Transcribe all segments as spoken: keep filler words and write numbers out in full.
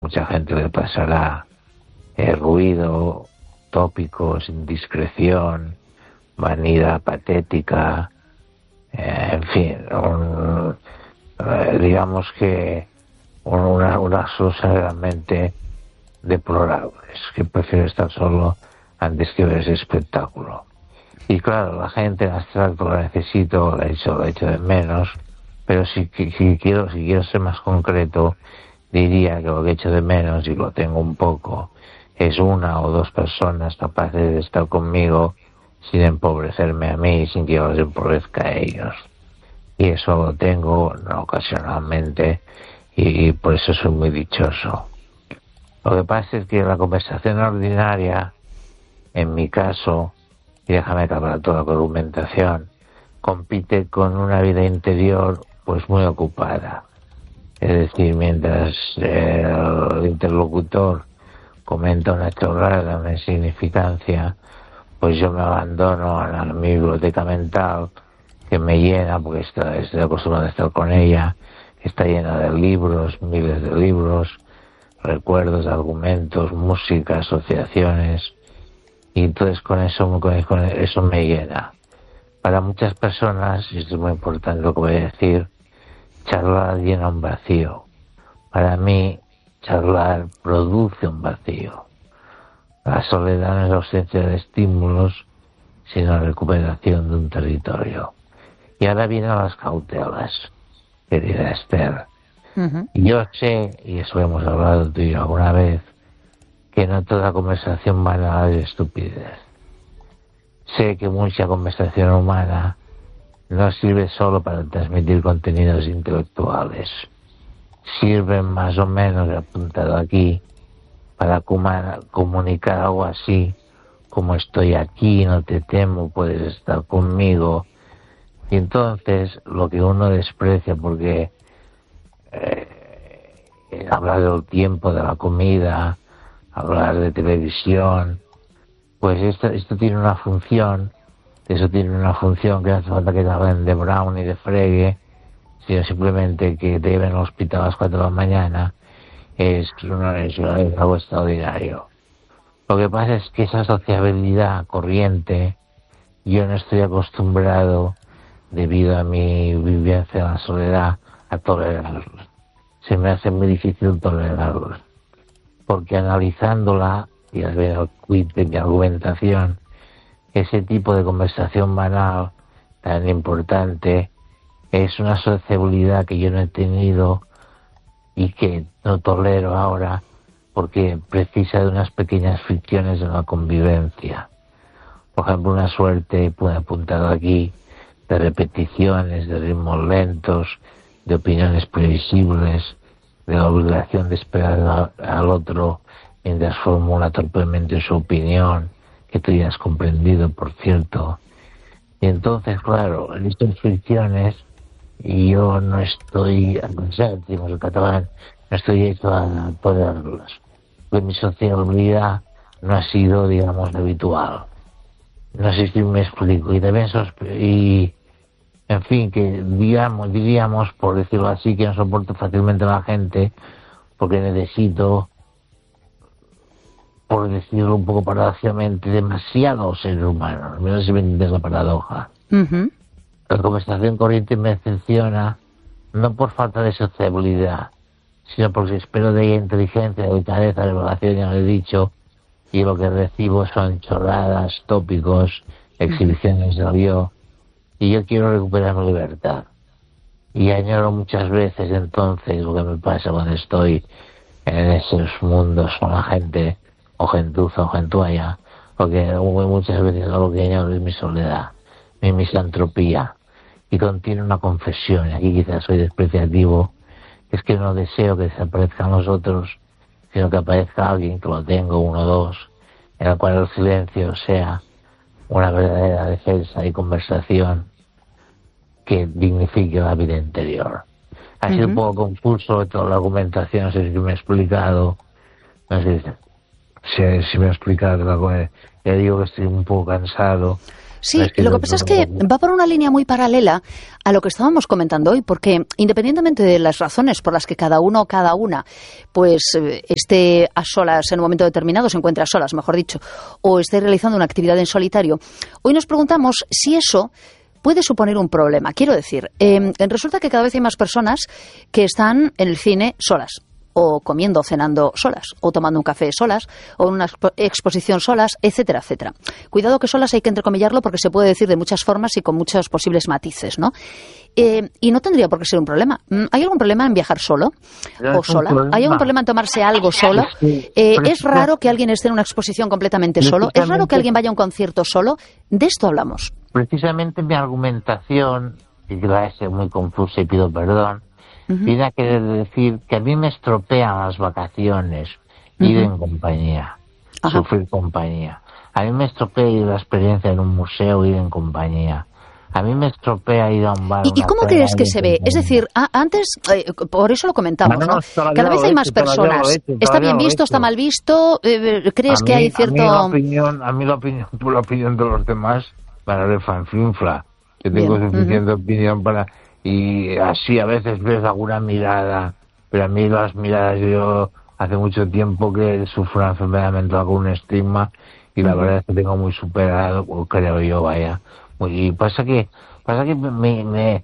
mucha gente le pasará el ruido, tópicos, indiscreción, vanidad patética, eh, en fin, un, eh, digamos que una, unas cosas realmente deplorables, que prefiero estar solo antes que ver ese espectáculo. Y claro, la gente en abstracto la necesito, la he hecho, la he hecho de menos, pero si, si, quiero, si quiero ser más concreto, diría que lo que he hecho de menos, y lo tengo un poco, es una o dos personas capaces de estar conmigo sin empobrecerme a mí, sin que yo los empobrezca a ellos. Y eso lo tengo no, ocasionalmente, y, y por eso soy muy dichoso. Lo que pasa es que la conversación ordinaria, en mi caso, y déjame acabar toda la argumentación, compite con una vida interior pues muy ocupada. Es decir, mientras eh, el interlocutor comenta una chorrada, una insignificancia, pues yo me abandono a, la, a mi biblioteca mental, que me llena, porque está, estoy acostumbrado a estar con ella, está llena de libros, miles de libros, recuerdos, argumentos, música, asociaciones, y entonces con eso, con eso me llena. Para muchas personas, y esto es muy importante lo que voy a decir, charlar llena un vacío. Para mí, charlar produce un vacío. La soledad no es la ausencia de estímulos, sino la recuperación de un territorio. Y ahora vienen las cautelas, querida Esther. Uh-huh. Yo sé, y eso hemos hablado tú y yo alguna vez, que no toda conversación banal es estupidez. Sé que mucha conversación humana no sirve solo para transmitir contenidos intelectuales. Sirven más o menos, apuntado aquí, para comunicar algo así como estoy aquí, no te temo, puedes estar conmigo. Y entonces lo que uno desprecia, porque eh, hablar del tiempo, de la comida, hablar de televisión, pues esto, esto tiene una función, eso tiene una función que no hace falta que te hablen de Brown ni de Frege, sino simplemente que te lleven al hospital a las cuatro de la mañana, es, una, es, es algo extraordinario. Lo que pasa es que esa sociabilidad corriente, yo no estoy acostumbrado, debido a mi vivencia en la soledad, a tolerarlos. Se me hace muy difícil tolerarlos, porque analizándola, y al ver el quid de mi argumentación, ese tipo de conversación banal tan importante es una sociabilidad que yo no he tenido y que no tolero ahora, porque precisa de unas pequeñas fricciones en la convivencia. Por ejemplo, una suerte, pues apuntado aquí, de repeticiones, de ritmos lentos, de opiniones previsibles, de la obligación de esperar al otro mientras formula torpemente su opinión, que tú ya has comprendido, por cierto. Y entonces, claro, en estas fricciones, yo no estoy, o sea, decimos en catalán, no estoy hecho a tolerarlas. Porque mi sociabilidad no ha sido, digamos, habitual. No sé si me explico. Y también, sospe- y, en fin, que digamos, diríamos, por decirlo así, que no soporto fácilmente a la gente, porque necesito, por decirlo un poco paradójicamente, demasiado ser humano. No sé si me entiendes la paradoja. Uh-huh. La conversación corriente me decepciona, no por falta de sociabilidad, sino porque espero de ella inteligencia, delicadeza, revelación, ya lo he dicho, y lo que recibo son chorradas, tópicos, exhibiciones del yo, y yo quiero recuperar mi libertad. Y añoro muchas veces entonces lo que me pasa cuando estoy en esos mundos con la gente, o gentuza o gentualla, porque muchas veces lo que añoro es mi soledad, mi misantropía, y contiene una confesión, y aquí quizás soy despreciativo, es que no deseo que desaparezcan los otros, sino que aparezca alguien, que lo tengo, uno o dos, en el cual el silencio sea una verdadera defensa y conversación que dignifique la vida interior. Ha sido uh-huh. un poco confuso toda la argumentación, no sé si me he explicado, no sé si, si me he explicado, ya digo que estoy un poco cansado, Sí, lo que pasa es que va por una línea muy paralela a lo que estábamos comentando hoy, porque independientemente de las razones por las que cada uno o cada una pues esté a solas en un momento determinado, se encuentre a solas, mejor dicho, o esté realizando una actividad en solitario, hoy nos preguntamos si eso puede suponer un problema. Quiero decir, eh, resulta que cada vez hay más personas que están en el cine solas, o comiendo o cenando solas, o tomando un café solas, o en una expo exposición solas, etcétera, etcétera. Cuidado que solas hay que entrecomillarlo porque se puede decir de muchas formas y con muchos posibles matices, ¿no? Eh, y no tendría por qué ser un problema. ¿Hay algún problema en viajar solo o sola? ¿Hay algún problema en tomarse algo solo? Eh, ¿Es raro que alguien esté en una exposición completamente solo? ¿Es raro que alguien vaya a un concierto solo? De esto hablamos. Precisamente mi argumentación, y que va a ser muy confusa y pido perdón, Uh-huh. viene a querer decir que a mí me estropean las vacaciones ir uh-huh. en compañía, uh-huh. sufrir compañía. A mí me estropea ir a la experiencia en un museo, ir en compañía. A mí me estropea ir a un bar. ¿Y, ¿y cómo crees que se ve? Es decir, a, antes, eh, por eso lo comentamos, ¿no? ¿no? Cada vez hay más personas. Hecho, ¿Está bien visto? ¿Está mal visto? Eh, ¿Crees mí, que hay cierto...? A mí la opinión, a mí la opinión, por la opinión de los demás, para el fanflinfla. Yo tengo bien. suficiente uh-huh. opinión para... Y así a veces ves alguna mirada, pero a mí las miradas, yo hace mucho tiempo que sufro una enfermedad mental con un estigma y la verdad es que tengo muy superado, creo yo, vaya. Y pasa que pasa que me, me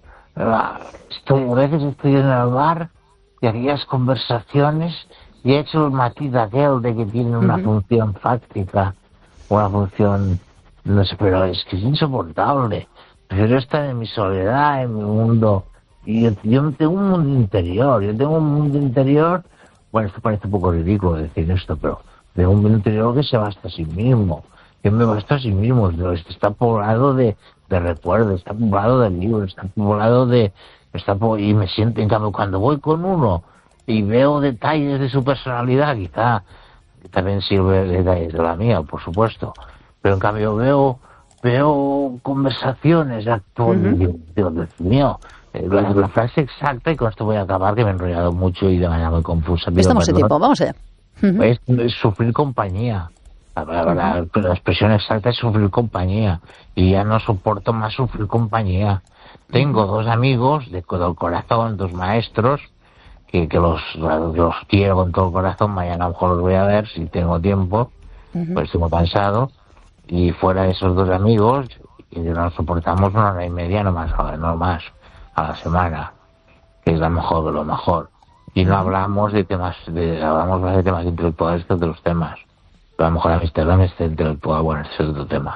estoy a veces estoy en el bar y aquellas conversaciones y he hecho el matiz aquel de que tienen una uh-huh. función fáctica, una función, no sé, pero es que es insoportable. Prefiero estar en mi soledad, en mi mundo. Y yo, yo tengo un mundo interior. Yo tengo un mundo interior. Bueno, esto parece un poco ridículo decir esto, pero tengo un mundo interior que se basta a sí mismo. Yo me basto a sí mismo. Está poblado de, de recuerdos, está poblado de libros, está poblado de. Está po y me siento, en cambio, cuando voy con uno y veo detalles de su personalidad, quizá también sirve detalles de la mía, por supuesto. Pero en cambio veo. Veo conversaciones, actores, uh-huh. digo, Dios mío, la, la frase exacta, y con esto voy a acabar, que me he enrollado mucho y de manera muy confusa. Estamos en tiempo, vamos allá. Uh-huh. es, es sufrir compañía. La, la, uh-huh. la, la expresión exacta es sufrir compañía, y ya no soporto más sufrir compañía. Tengo uh-huh. dos amigos de todo el corazón, dos maestros, que, que los, los quiero con todo el corazón, mañana a lo mejor los voy a ver si tengo tiempo, uh-huh. pues estoy cansado. Y fuera de esos dos amigos, y nos soportamos una hora y media, no más, no más, a la semana, que es la mejor de lo mejor. Y no hablamos de temas, de, hablamos más de temas intelectuales que de los temas. Pero a lo mejor la amistad, la amistad intelectual, bueno, ese es otro tema.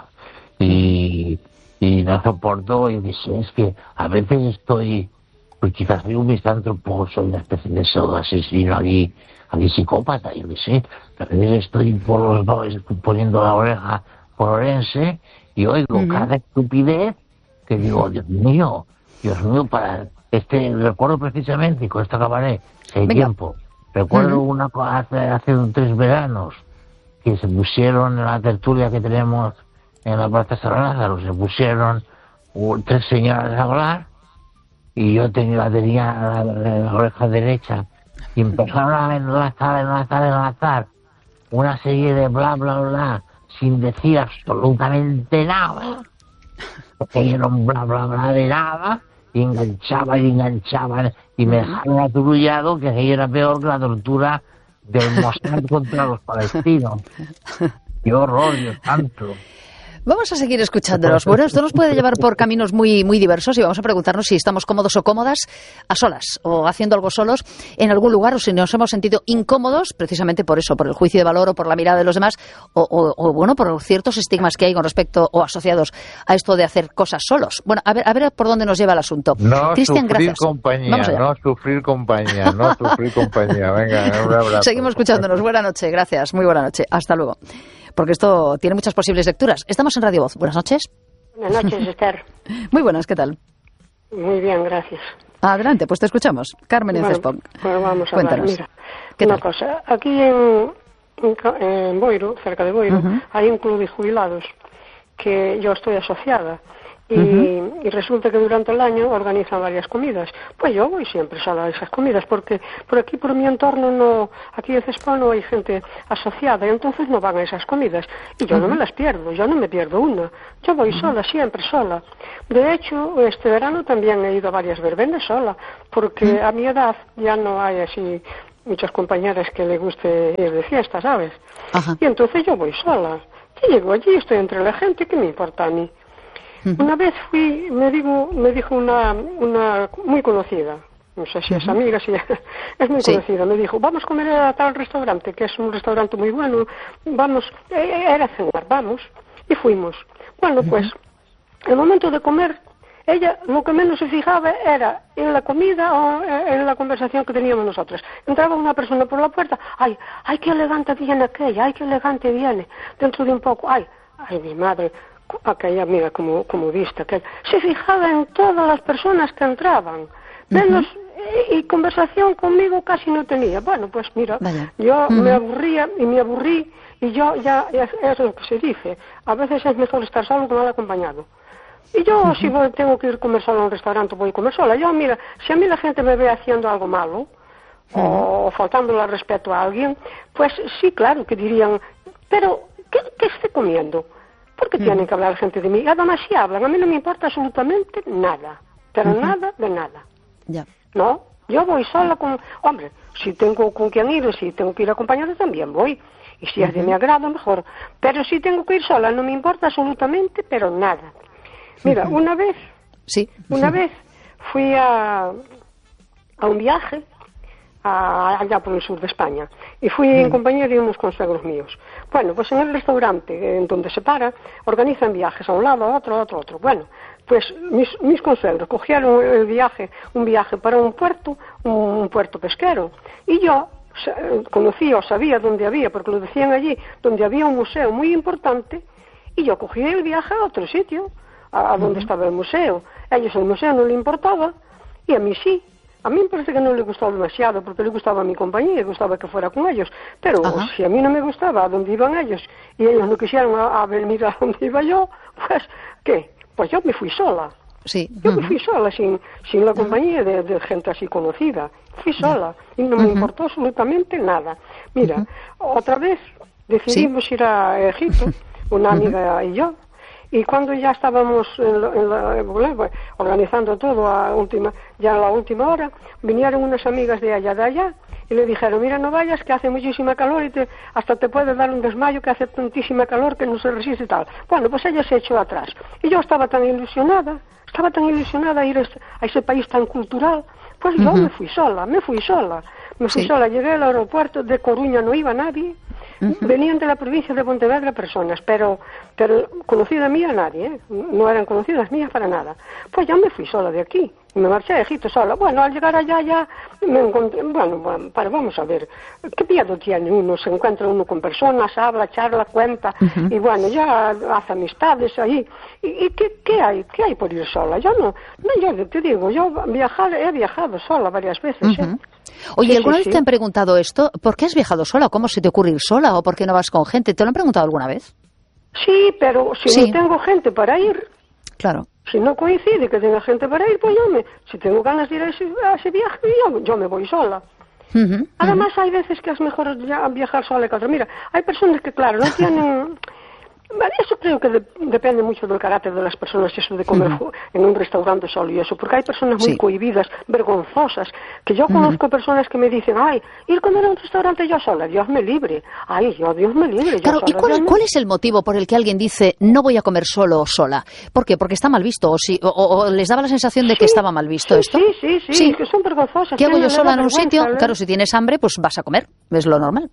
Y, y no soporto, y dice, es que a veces estoy, pues quizás soy un misántropo, soy una especie de pseudo asesino aquí, aquí psicópata, yo qué sé. A veces estoy por los dos poniendo la oreja por Orense y oigo uh-huh. cada estupidez que digo, Dios mío, Dios mío, para este, recuerdo precisamente, y con esto acabaré, si hay Venga. tiempo, recuerdo uh-huh. una hace, hace tres veranos que se pusieron en la tertulia que tenemos en la Plaza San Lázaro, se pusieron uh, tres señoras a hablar y yo tenía, tenía la, la, la oreja derecha y empezaron a enlazar, enlazar, enlazar una serie de bla, bla, bla, sin decir absolutamente nada, porque era un bla bla bla de nada, y enganchaban y enganchaban, y me dejaron aturullado, que aquello era peor que la tortura del Mossad contra los palestinos. ¡Qué horror, Dios santo! Vamos a seguir escuchándonos. Bueno, esto nos puede llevar por caminos muy, muy diversos y vamos a preguntarnos si estamos cómodos o cómodas a solas o haciendo algo solos en algún lugar o si nos hemos sentido incómodos precisamente por eso, por el juicio de valor o por la mirada de los demás o, o, o bueno, por ciertos estigmas que hay con respecto o asociados a esto de hacer cosas solos. Bueno, a ver, a ver por dónde nos lleva el asunto. No Cristian, sufrir gracias. compañía, no sufrir compañía, no sufrir compañía. Venga, un abrazo. Seguimos escuchándonos. Buena noche, gracias. Muy buena noche. Hasta luego. Porque esto tiene muchas posibles lecturas. Estamos en Radio Voz. Buenas noches. Buenas noches, Esther. Muy buenas, ¿qué tal? Muy bien, gracias. Adelante, pues te escuchamos. Carmen bueno, en Cespón. Bueno, vamos a Cuéntanos. hablar. Mira, ¿Qué una tal? cosa. Aquí en, en, en Boiro, cerca de Boiro, uh-huh. hay un club de jubilados que yo estoy asociada Y, uh-huh. y resulta que durante el año organizan varias comidas. Pues yo voy siempre sola a esas comidas, porque por aquí, por mi entorno, no, aquí en Cespa no hay gente asociada, y entonces no van a esas comidas. Y yo uh-huh. no me las pierdo, yo no me pierdo una. Yo voy uh-huh. sola, siempre sola. De hecho, este verano también he ido a varias verbenas sola, porque uh-huh. a mi edad ya no hay así muchas compañeras que le guste ir de fiesta, ¿sabes? Uh-huh. Y entonces yo voy sola. Y llego allí, estoy entre la gente, ¿qué me importa a mí? Una vez fui, me digo, me dijo una, una muy conocida, no sé si es amiga, si es muy sí. conocida, me dijo, vamos a comer a tal restaurante, que es un restaurante muy bueno, vamos, era cenar, vamos, y fuimos. Bueno, pues, el momento de comer, ella lo que menos se fijaba era en la comida o en la conversación que teníamos nosotros. Entraba una persona por la puerta, ay, ay, qué elegante viene aquella, ay, qué elegante viene, dentro de un poco, ay, ay, mi madre, aquella, mira, como, como vista, aquella. Se fijaba en todas las personas que entraban, menos, uh-huh. y, y conversación conmigo casi no tenía. Bueno, pues mira, Vaya. yo uh-huh. me aburría y me aburrí, y yo ya, ya es lo que se dice, a veces es mejor estar solo que mal acompañado. Y yo, uh-huh. si voy, tengo que ir a comer sola a un restaurante, voy a comer sola. Yo, mira, si a mí la gente me ve haciendo algo malo, uh-huh. o faltándole al respeto a alguien, pues sí, claro, que dirían, pero, ¿qué, qué esté comiendo? ¿Por qué uh-huh. tienen que hablar gente de mí? Además, si hablan, a mí no me importa absolutamente nada, pero uh-huh. nada de nada. Ya. ¿No? Yo voy sola con... Hombre, si tengo con quien ir, si tengo que ir acompañada, también voy. Y si uh-huh. es de mi agrado, mejor. Pero si tengo que ir sola, no me importa absolutamente, pero nada. Mira, uh-huh. una vez, sí. una vez fui a, a un viaje a, allá por el sur de España, y fui uh-huh. en compañía de unos consuegros míos. Bueno, pues en el restaurante en donde se para, organizan viajes a un lado, a otro, a otro, a otro. Bueno, pues mis, mis consuegros cogieron el viaje, un viaje para un puerto, un, un puerto pesquero, y yo conocía o sabía dónde había, porque lo decían allí, donde había un museo muy importante, y yo cogí el viaje a otro sitio, a, a donde uh-huh. estaba el museo. A ellos el museo no le importaba, y a mí sí. A mí me parece que no le gustaba demasiado, porque le gustaba mi compañía, le gustaba que fuera con ellos. Pero uh-huh. si a mí no me gustaba a dónde iban ellos, y ellos no quisieron a, a venir a donde iba yo, pues, ¿qué? Pues yo me fui sola. Sí. Yo uh-huh. me fui sola, sin, sin la compañía de, de gente así conocida. Fui sola, y no me uh-huh. importó absolutamente nada. Mira, uh-huh. otra vez decidimos ¿Sí? ir a Egipto, una amiga uh-huh. y yo, y cuando ya estábamos en la, en la, bueno, organizando todo a última, ya a la última hora, vinieron unas amigas de allá de allá y le dijeron, mira, no vayas, que hace muchísima calor y te, hasta te puede dar un desmayo, que hace tantísima calor que no se resiste y tal. Bueno, pues ella se echó atrás. Y yo estaba tan ilusionada, estaba tan ilusionada a ir a ese país tan cultural, pues yo uh-huh. me fui sola, me fui sola. Me fui sí. sola, llegué al aeropuerto de Coruña, no iba nadie. Uh-huh. Venían de la provincia de Pontevedra personas, pero pero conocida mía nadie, ¿eh? No eran conocidas mías para nada. Pues ya me fui sola de aquí, me marché a Egipto sola. Bueno, al llegar allá ya me encontré, bueno, bueno para, vamos a ver, ¿qué miedo tiene uno? Se encuentra uno con personas, habla, charla, cuenta, uh-huh. y bueno, ya hace amistades ahí. ¿Y, y qué, qué hay? ¿Qué hay por ir sola? Yo no, no, yo te digo, yo viajar, he viajado sola varias veces, uh-huh. ¿eh? Oye, sí, ¿alguna sí, vez sí. te han preguntado esto? ¿Por qué has viajado sola? ¿Cómo se te ocurre ir sola? ¿O por qué no vas con gente? ¿Te lo han preguntado alguna vez? Sí, pero si sí. no tengo gente para ir, claro. si no coincide que tenga gente para ir, pues yo me, si tengo ganas de ir a ese, a ese viaje, yo, yo me voy sola. Uh-huh, Además, uh-huh. hay veces que es mejor ya viajar sola que otra. Mira, hay personas que, claro, no tienen... Eso creo que de, depende mucho del carácter de las personas, eso de comer uh-huh. en un restaurante solo y eso, porque hay personas muy sí. cohibidas, vergonzosas, que yo conozco uh-huh. personas que me dicen, ay, ir a comer a un restaurante yo sola, Dios me libre, ay, yo, Dios me libre. Claro, yo ¿y sola, cuál, me... cuál es el motivo por el que alguien dice, no voy a comer solo o sola? ¿Por qué? ¿Porque está mal visto? ¿O, si, o, o les daba la sensación de sí, que estaba mal visto sí, esto? Sí, sí, sí, sí, que son vergonzosas. ¿Qué hago yo sola en un sitio? ¿eh? Claro, si tienes hambre, pues vas a comer, es lo normal.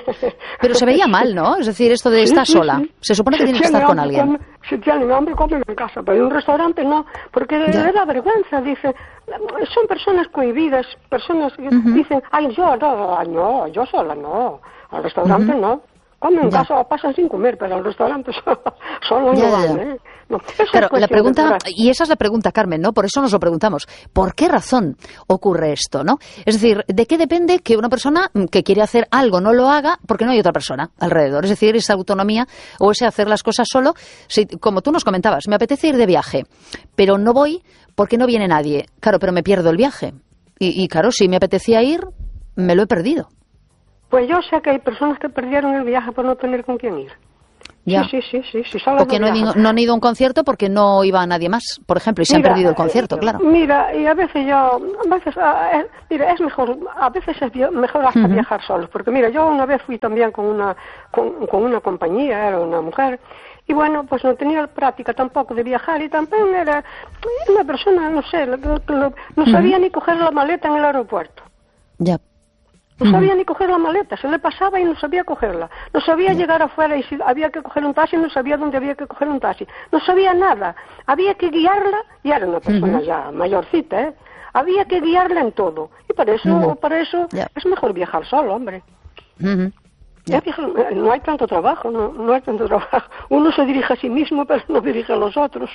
Pero se veía mal, ¿no? Es decir, esto de sí, estar sí, sola. Sí. Se supone que si tienes que estar con alguien. Come, si tienen hambre, comen en casa, pero en un restaurante no, porque ya. le da vergüenza, dice, son personas cohibidas, personas que uh-huh. dicen, ay, yo no, no, yo sola no, al restaurante uh-huh. no. Comen en Ya. casa o pasan sin comer, pero al restaurante solo, solo Ya, no ya, van, ya. ¿eh? No, esa es Claro, la cuestión pregunta, cultural. y esa es la pregunta, Carmen, ¿no? Por eso nos lo preguntamos. ¿Por qué razón ocurre esto, no? Es decir, ¿de qué depende que una persona que quiere hacer algo no lo haga porque no hay otra persona alrededor? Es decir, esa autonomía o ese hacer las cosas solo. Si, como tú nos comentabas, me apetece ir de viaje, pero no voy porque no viene nadie. Claro, pero me pierdo el viaje. Y, y claro, si me apetecía ir, me lo he perdido. Pues yo sé que hay personas que perdieron el viaje por no tener con quién ir. Ya. Sí, sí, sí, sí, sí, solas Porque no no, han ido- viajan. no han ido a un concierto porque no iba nadie más, por ejemplo, y se han Mira, perdido el concierto, eh, claro. Mira, y a veces yo, a veces, ah, eh, mira, es mejor, a veces es vi- mejor hasta Ujú. viajar solos, porque mira, yo una vez fui también con una, con, con una compañía, era una mujer, y bueno, pues no tenía práctica tampoco de viajar, y también era una persona, no sé, lo- lo- lo- no sabía ni coger la maleta en el aeropuerto. Ya. No sabía ni coger la maleta, se le pasaba y no sabía cogerla. No sabía llegar afuera y si había que coger un taxi, no sabía dónde había que coger un taxi. No sabía nada. Había que guiarla, y era una persona Ujú. ya mayorcita, ¿eh? Había que guiarla en todo. Y para eso, Ujú. para eso Ya. es mejor viajar solo, hombre. Ujú. Ya. Es viajar- no hay tanto trabajo, no, no hay tanto trabajo. Uno se dirige a sí mismo, pero no dirige a los otros.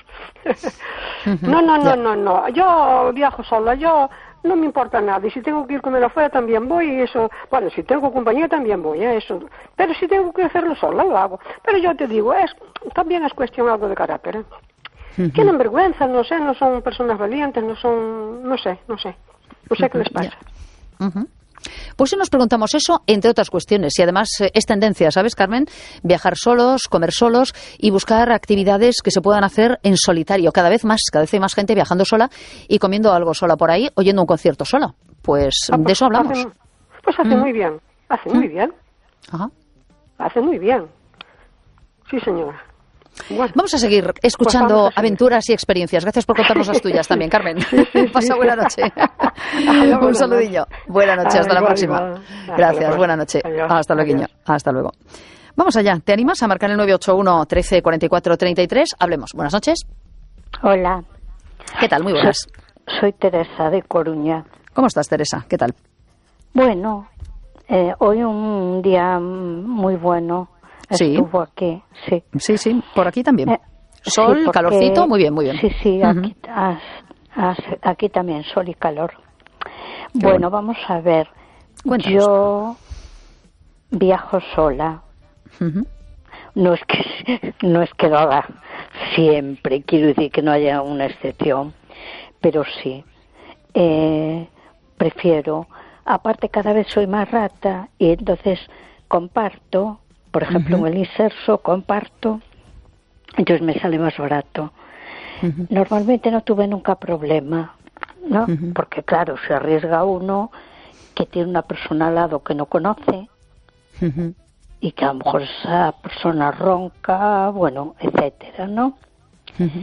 No, no, no, Ya. no, no. Yo viajo sola, yo no me importa nada. Y si tengo que ir a comer afuera también voy, y eso, bueno, si tengo compañía también voy, ¿eh? Eso. Pero si tengo que hacerlo sola, lo hago. Pero yo te digo, es también es cuestión algo de carácter, ¿eh? Ujú. Tienen vergüenza, no sé, no son personas valientes, no son, no sé, no sé. No sé qué les pasa. Ujú. Pues si nos preguntamos eso, entre otras cuestiones, y además eh, es tendencia, ¿sabes, Carmen? Viajar solos, comer solos y buscar actividades que se puedan hacer en solitario. Cada vez más, cada vez hay más gente viajando sola y comiendo algo sola por ahí, oyendo un concierto sola. Pues Ah, de pues eso hablamos. hacen- pues hace Mm. muy bien, hace muy bien, Ajá. hace muy bien. Sí, señora. Bueno. Vamos a seguir Pues escuchando vamos a seguir. aventuras y experiencias. Gracias por contarnos las tuyas también, Carmen. Sí, sí, sí. Pasa buena noche. Adiós, Un buenas saludillo. noches. Buena noche, hasta Ah, la igual, próxima. igual. Hasta Gracias, luego. buena noche. Adiós, Hasta luego. adiós. Hasta luego. Vamos allá. ¿Te animas a marcar el nueve ocho uno, trece, cuarenta y cuatro, treinta y tres? Hablemos. Buenas noches. Hola, ¿Qué tal? Muy buenas. soy Teresa de Coruña. ¿Cómo estás, Teresa? ¿Qué tal? Bueno, eh, hoy un día muy bueno. Sí. Estuvo aquí, sí. Sí, sí, por aquí también. Eh, Sol, sí, porque- calorcito, muy bien, muy bien. Sí, sí, Ujú. aquí, as- as- aquí también sol y calor. Qué Bueno, bueno. vamos a ver. Cuéntanos. Yo viajo sola. Ujú. No es que no es que lo haga siempre, quiero decir que no haya una excepción, pero sí. Eh, prefiero, aparte cada vez soy más rata y entonces comparto, por ejemplo Ujú. en el inserso comparto, entonces me sale más barato. Ujú. Normalmente no tuve nunca problema, ¿no? Ujú. Porque claro, se arriesga uno que tiene una persona al lado que no conoce Ujú. y que a lo mejor esa persona ronca, bueno, etcétera, ¿no? Ujú.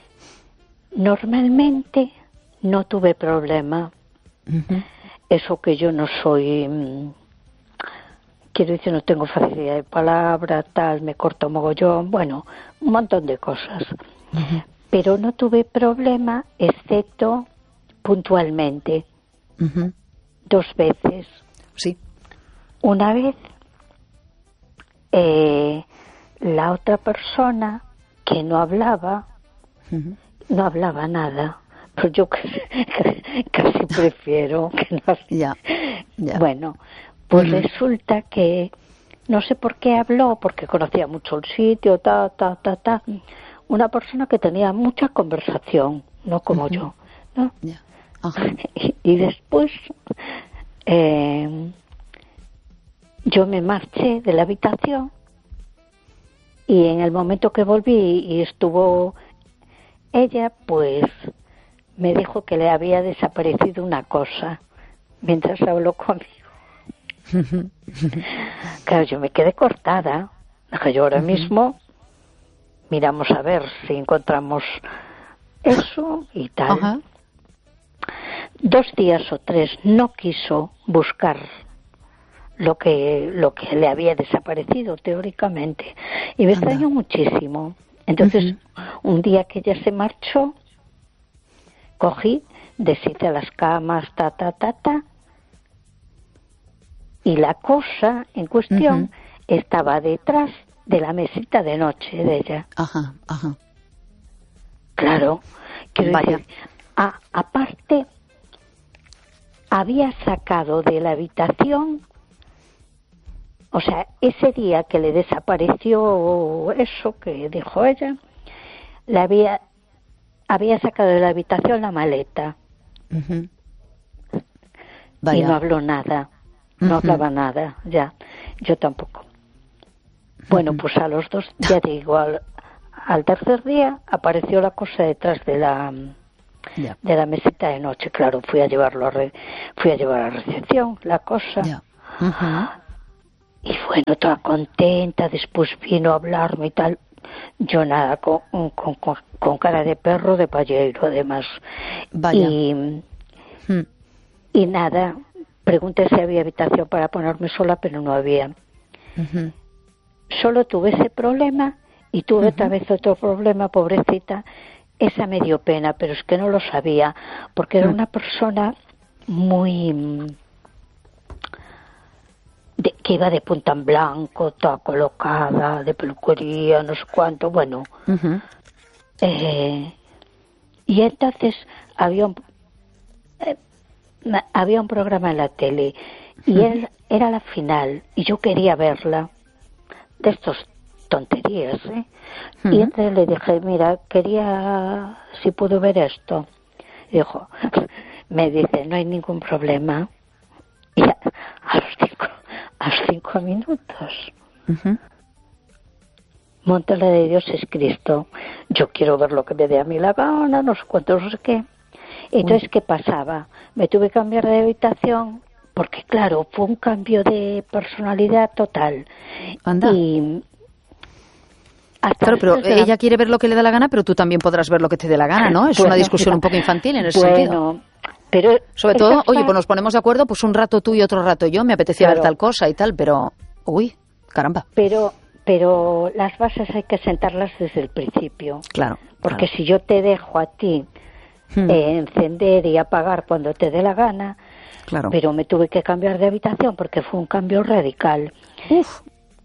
Normalmente no tuve problema. Ujú. Eso que yo no soy, mm, quiero decir, no tengo facilidad de palabra, tal, me corto mogollón, bueno, un montón de cosas. Ujú. Pero no tuve problema, excepto puntualmente, Ujú. dos veces. Sí. Una vez, eh, la otra persona que no hablaba, Ujú. no hablaba nada. Pero yo casi, casi prefiero que no. Ya, ya. Bueno, pues Ujú. resulta que no sé por qué habló, porque conocía mucho el sitio, ta, ta, ta, ta. Una persona que tenía mucha conversación, no como Ujú. yo, ¿no? Ya. Ajá. Y, y después eh, yo me marché de la habitación y en el momento que volví y estuvo ella, pues me dijo que le había desaparecido una cosa mientras habló conmigo. Claro, yo me quedé cortada. Dije, yo ahora mismo miramos a ver si encontramos eso y tal. Ajá. Dos días o tres no quiso buscar lo que lo que le había desaparecido teóricamente y me Anda. extrañó muchísimo. Entonces, un día que ella se marchó, cogí, deshice las camas, ta, ta, ta, ta, y la cosa en cuestión Ujú. estaba detrás de la mesita de noche de ella. Ajá, ajá. Claro, quiero Vaya. decir, a, aparte, había sacado de la habitación, o sea, ese día que le desapareció eso que dijo ella, le había, había sacado de la habitación la maleta. Uh-huh. Y no habló nada, no uh-huh. hablaba nada, ya, yo tampoco. Bueno, uh-huh. pues a los dos, ya te digo, al, al tercer día apareció la cosa detrás de la yeah. de la mesita de noche. Claro, fui a llevarlo a re, fui a llevar a la recepción, la cosa. Yeah. Uh-huh. Y bueno, toda contenta, después vino a hablarme y tal. Yo nada, con, con, con, con cara de perro de payero, además. Vaya. Y, hmm. y nada, pregunté si había habitación para ponerme sola, pero no había. Uh-huh. Solo tuve ese problema y tuve uh-huh. otra vez otro problema, pobrecita. Esa me dio pena, pero es que no lo sabía, porque era uh-huh. una persona muy... De, que iba de punta en blanco, toda colocada, de peluquería, no sé cuánto, bueno. Uh-huh. Eh, y entonces había un, eh, había un programa en la tele y uh-huh. él era la final y yo quería verla, de estos tonterías, ¿eh? Uh-huh. Y entonces le dije, mira, quería, si puedo ver esto. Y dijo, me dice, no hay ningún problema. Y a, a los cinco a los cinco minutos uh-huh. monta la de Dios es Cristo, yo quiero ver lo que me dé a mí la gana, no sé cuánto, no sé qué. Entonces, uh-huh. ¿qué pasaba? Me tuve que cambiar de habitación porque claro, fue un cambio de personalidad total. Anda. Y claro, pero la... ella quiere ver lo que le da la gana, pero tú también podrás ver lo que te dé la gana, ¿no? Es bueno, una discusión mira, un poco infantil en ese bueno, sentido. Pero sobre todo, oye, pues nos ponemos de acuerdo, pues un rato tú y otro rato yo, me apetecía claro. ver tal cosa y tal, pero, uy, caramba. Pero, pero las bases hay que sentarlas desde el principio. Claro. Porque claro. si yo te dejo a ti hmm. eh, encender y apagar cuando te dé la gana, claro. pero me tuve que cambiar de habitación porque fue un cambio radical. Uf.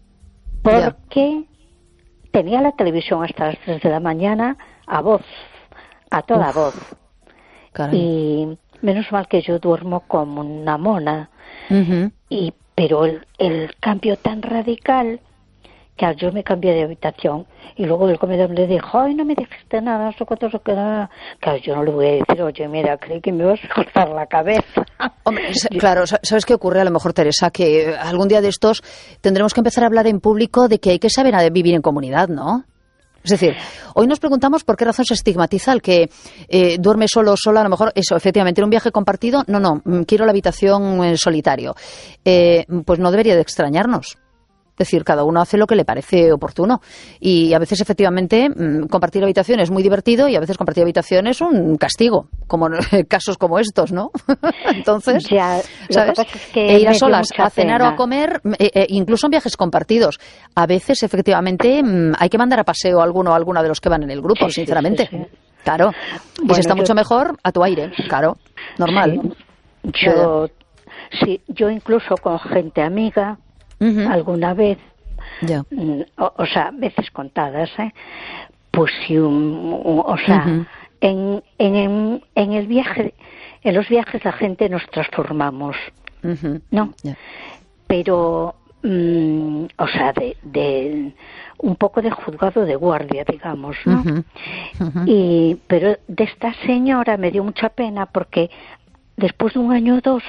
Porque ya. tenía la televisión hasta las tres de la mañana a voz, a toda Uf. voz. Caray. Y menos mal que yo duermo como una mona. Uh-huh. Y pero el, el cambio tan radical que yo me cambié de habitación y luego el comedor le dijo, ay, no me dijiste nada, no sé cuánto se queda. Claro, yo no le voy a decir, oye, mira, creí que me vas a cortar la cabeza. Hombre, claro, ¿sabes qué ocurre a lo mejor, Teresa? Que algún día de estos tendremos que empezar a hablar en público de que hay que saber vivir en comunidad, ¿no? Es decir, hoy nos preguntamos por qué razón se estigmatiza el que eh, duerme solo o sola, a lo mejor eso, efectivamente, en un viaje compartido, no, no, quiero la habitación en solitario. Eh, pues no debería de extrañarnos. Es decir, cada uno hace lo que le parece oportuno. Y a veces, efectivamente, compartir habitación es muy divertido y a veces compartir habitación es un castigo, como en casos como estos, ¿no? Entonces, ya, ¿sabes? Es que e ir a solas a cenar pena. o a comer, eh, eh, incluso en viajes compartidos. A veces, efectivamente, hay que mandar a paseo a alguno o alguna de los que van en el grupo, sí, sinceramente. Sí, sí, sí. Claro. Y bueno, si está yo... mucho mejor, a tu aire, claro, normal. Sí. Yo, sí, yo incluso con gente amiga, uh-huh. alguna vez, yeah. o, o sea, veces contadas, ¿eh? Pues sí, un, un, o sea, uh-huh. en, en, en el viaje, en los viajes la gente nos transformamos, uh-huh. ¿no? Yeah. Pero, um, o sea, de, de un poco de juzgado de guardia, digamos, ¿no? Uh-huh. Uh-huh. Y, pero de esta señora me dio mucha pena porque después de un año o dos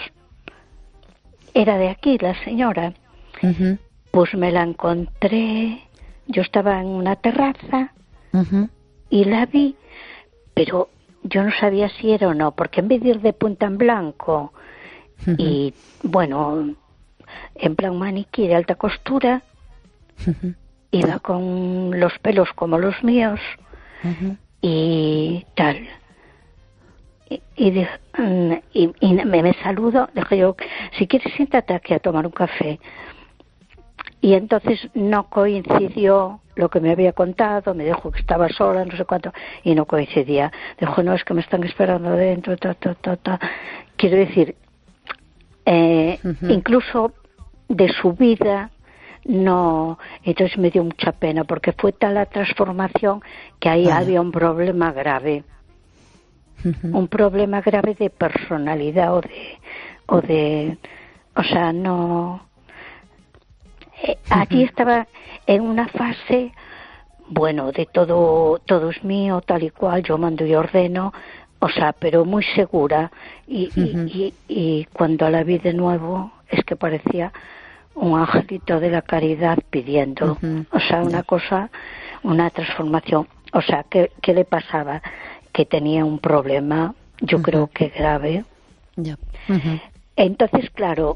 era de aquí la señora. Uh-huh. Pues me la encontré, yo estaba en una terraza uh-huh. y la vi, pero yo no sabía si era o no, porque en vez de ir de punta en blanco uh-huh. y, bueno, en plan maniquí de alta costura, uh-huh. iba con los pelos como los míos uh-huh. y tal. Y, y, y, y me, me saludo, dije yo, si quieres siéntate aquí a tomar un café. Y entonces no coincidió lo que me había contado, me dijo que estaba sola, no sé cuánto, y no coincidía. Dijo, no, es que me están esperando dentro, ta, ta, ta, ta. Quiero decir, eh, uh-huh. incluso de su vida no, entonces me dio mucha pena porque fue tal la transformación que ahí ah. había un problema grave, uh-huh. un problema grave de personalidad o de, o de, o sea, no, eh, uh-huh. allí estaba en una fase, bueno, de todo, todo es mío, tal y cual, yo mando y ordeno, o sea, pero muy segura, y, uh-huh. y, y, y cuando la vi de nuevo, es que parecía un angelito de la caridad pidiendo, uh-huh. o sea, una cosa, una transformación. O sea, ¿qué, qué le pasaba? Que tenía un problema, yo uh-huh. creo que grave. Yeah. Uh-huh. Entonces, claro,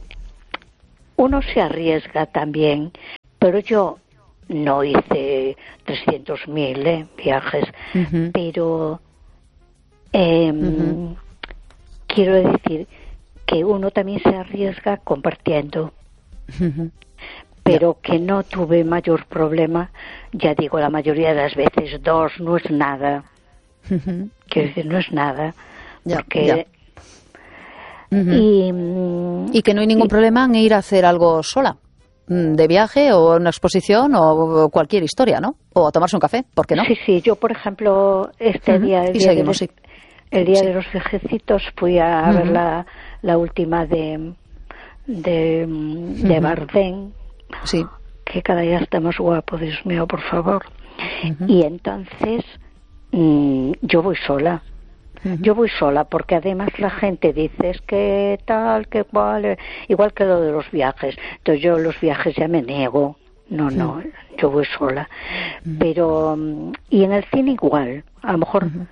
uno se arriesga también, pero yo no hice trescientos mil ¿eh? viajes, uh-huh. pero eh, uh-huh. quiero decir que uno también se arriesga compartiendo. Uh-huh. Pero que no tuve mayor problema, ya digo, la mayoría de las veces dos no es nada, uh-huh. quiero decir, no es nada, ya, porque ya. Uh-huh. y, y que no hay ningún y, problema en ir a hacer algo sola, de viaje o una exposición o cualquier historia, ¿no? O a tomarse un café, ¿por qué no? Sí, sí, yo por ejemplo este uh-huh. día, el y día, seguimos, de, sí. el día sí. de los viejecitos fui a uh-huh. ver la, la última de de, de uh-huh. Bardem, sí. que cada día está más guapo, Dios mío, por favor. Uh-huh. Y entonces mmm, yo voy sola. Uh-huh. Yo voy sola porque además la gente dice es que tal, que cual, igual que lo de los viajes. Entonces yo los viajes ya me niego. No, uh-huh. no, yo voy sola. Uh-huh. Pero, y en el cine igual. A lo mejor uh-huh.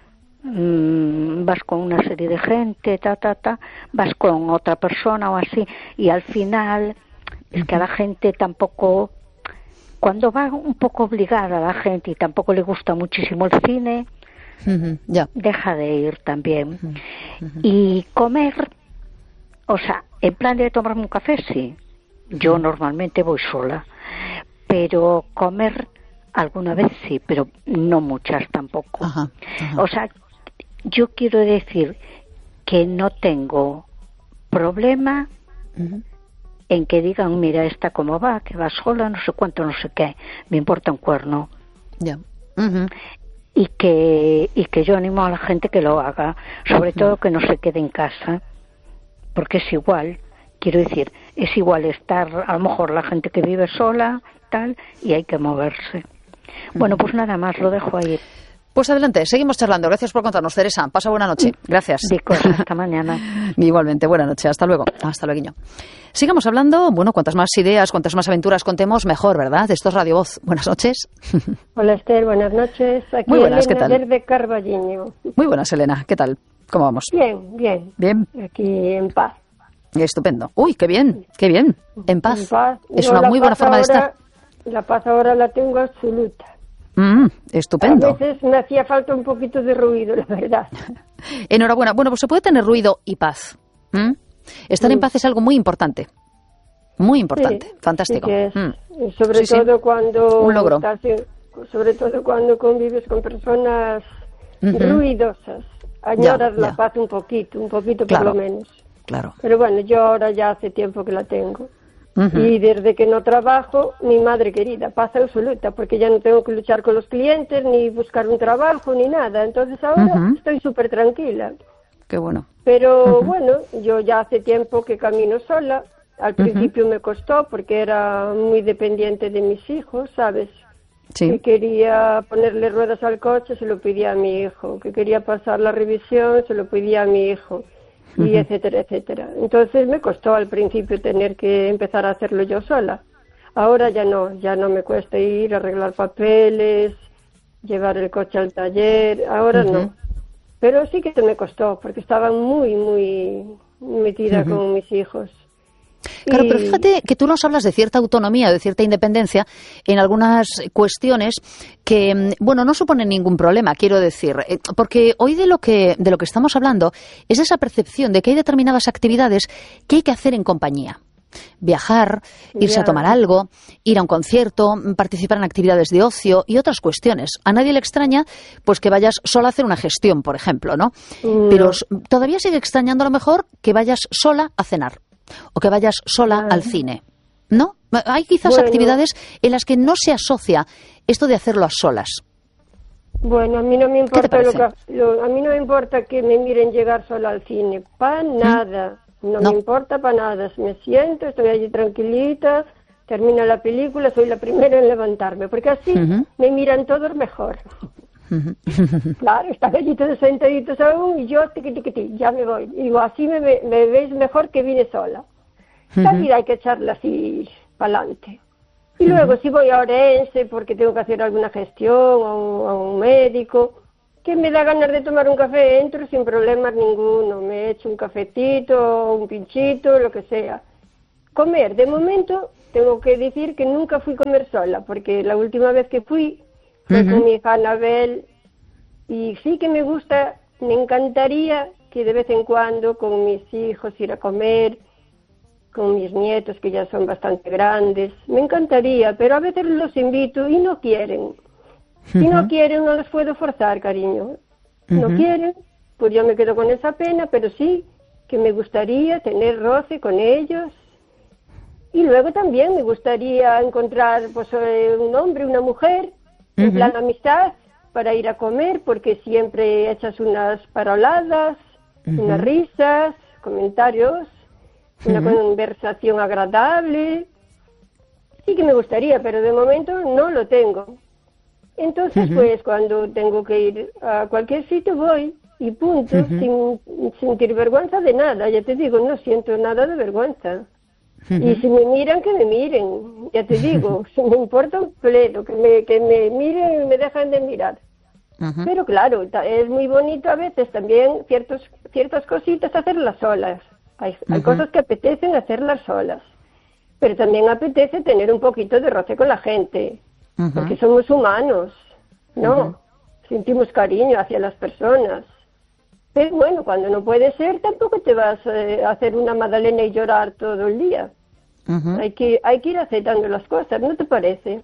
mmm, vas con una serie de gente, ta, ta, ta, vas con otra persona o así, y al final es uh-huh. que a la gente tampoco, cuando va un poco obligada a la gente y tampoco le gusta muchísimo el cine, uh-huh. yeah. deja de ir también. Uh-huh. Uh-huh. Y comer, o sea, en plan de tomarme un café, sí. Yo uh-huh. normalmente voy sola, pero comer alguna vez sí, pero no muchas tampoco. Uh-huh. Uh-huh. O sea, yo quiero decir que no tengo problema uh-huh. en que digan, mira, esta cómo va, que va sola, no sé cuánto, no sé qué, me importa un cuerno. Ya. Yeah. Uh-huh. Y que y que yo animo a la gente que lo haga, sobre uh-huh. todo que no se quede en casa, porque es igual, quiero decir, es igual estar, a lo mejor la gente que vive sola, tal, y hay que moverse. Uh-huh. Bueno, pues nada más, lo dejo ahí. Pues adelante, seguimos charlando. Gracias por contarnos, Teresa. Pasa buena noche. Gracias. Dico, hasta mañana. Igualmente, buena noche. Hasta luego. Hasta luego. Sigamos hablando. Bueno, cuantas más ideas, cuantas más aventuras contemos, mejor, ¿verdad? Esto es Radio Voz. Buenas noches. Hola, Esther. Buenas noches. Aquí Muy buenas, Elena, ¿qué tal? Desde Carballiño. Muy buenas, Elena. ¿Qué tal? ¿Cómo vamos? Bien, bien. Bien. Aquí en paz. Estupendo. Uy, qué bien, qué bien. En paz. En paz. Es Yo una muy buena forma ahora, de estar. La paz ahora la tengo absoluta. Mm, estupendo. A veces me hacía falta un poquito de ruido, la verdad. Enhorabuena. Bueno, pues se puede tener ruido y paz. ¿Mm? Estar mm. en paz es algo muy importante. Muy importante. Sí, fantástico. Sí que es. Mm. Sobre sí, todo sí. cuando un logro. Estás en, sobre todo cuando convives con personas uh-huh. ruidosas. Añoras ya, la ya. paz un poquito, un poquito claro, por lo menos. Claro. Pero bueno, yo ahora ya hace tiempo que la tengo. Uh-huh. Y desde que no trabajo, mi madre querida, paz absoluta, porque ya no tengo que luchar con los clientes, ni buscar un trabajo, ni nada. Entonces ahora uh-huh. estoy súper tranquila. Qué bueno. Pero uh-huh. bueno, yo ya hace tiempo que camino sola. Al principio uh-huh. me costó porque era muy dependiente de mis hijos, ¿sabes? Sí. Que quería ponerle ruedas al coche, se lo pedía a mi hijo. Que quería pasar la revisión, se lo pedía a mi hijo. Y uh-huh. etcétera, etcétera. Entonces me costó al principio tener que empezar a hacerlo yo sola. Ahora ya no, ya no me cuesta ir, arreglar papeles, llevar el coche al taller, ahora uh-huh. no. Pero sí que se me costó, porque estaba muy, muy metida uh-huh. con mis hijos. Claro, y... pero fíjate que tú nos hablas de cierta autonomía, de cierta independencia en algunas cuestiones que, bueno, no suponen ningún problema, quiero decir, porque hoy de lo que de lo que estamos hablando es esa percepción de que hay determinadas actividades que hay que hacer en compañía. Viajar, irse ya. a tomar algo, ir a un concierto, participar en actividades de ocio y otras cuestiones. A nadie le extraña pues que vayas sola a hacer una gestión, por ejemplo, ¿no? no. Pero todavía sigue extrañando a lo mejor que vayas sola a cenar o que vayas sola ah. al cine. ¿No? Hay quizás Bueno, actividades en las que no se asocia esto de hacerlo a solas. Bueno, a mí no me ¿Qué te importa lo parece? que, lo- a mí no me importa que me miren llegar sola al cine, para nada, no, No. me importa para nada. Me siento, estoy allí tranquilita, termina la película, soy la primera en levantarme, porque así Ujú. me miran todos mejor. Claro, están allí todos sentaditos aún y yo tiqui, tiqui, tiqui, ya me voy. Y digo, así me, ve- me veis mejor que vine sola. La vida hay que echarla así para adelante. Y luego si voy a Orense porque tengo que hacer alguna gestión a un, a un médico, que me da ganas de tomar un café, entro sin problemas ninguno, me echo un cafetito, un pinchito, lo que sea. Comer, de momento tengo que decir que nunca fui a comer sola, porque la última vez que fui fue Ujú. con mi hija Anabel, y sí que me gusta, me encantaría que de vez en cuando con mis hijos ir a comer, con mis nietos que ya son bastante grandes, me encantaría, pero a veces los invito y no quieren. Si no quieren, no los puedo forzar, cariño. No Ujú. quieren, pues yo me quedo con esa pena, pero sí que me gustaría tener roce con ellos. Y luego también me gustaría encontrar pues eh, un hombre, una mujer, en Ujú. plan amistad, para ir a comer, porque siempre echas unas paroladas, Ujú. unas risas, comentarios, una Ujú. conversación agradable. Sí que me gustaría, pero de momento no lo tengo. Entonces, Ujú. pues cuando tengo que ir a cualquier sitio voy y punto, Ujú. sin sentir vergüenza de nada. Ya te digo, no siento nada de vergüenza. Ujú. Y si me miran, que me miren. Ya te digo, si me importa un pleno, que me, que me miren y me dejan de mirar. Ujú. Pero claro, ta- es muy bonito a veces también ciertos, ciertas cositas hacerlas solas. Hay, hay Ujú. cosas que apetecen hacerlas solas. Pero también apetece tener un poquito de roce con la gente. Ujú. Porque somos humanos, ¿no? Ujú. Sentimos cariño hacia las personas. Pero bueno, cuando no puede ser, tampoco te vas eh, a hacer una magdalena y llorar todo el día. Ujú. Hay que, hay que ir aceptando las cosas, ¿no te parece?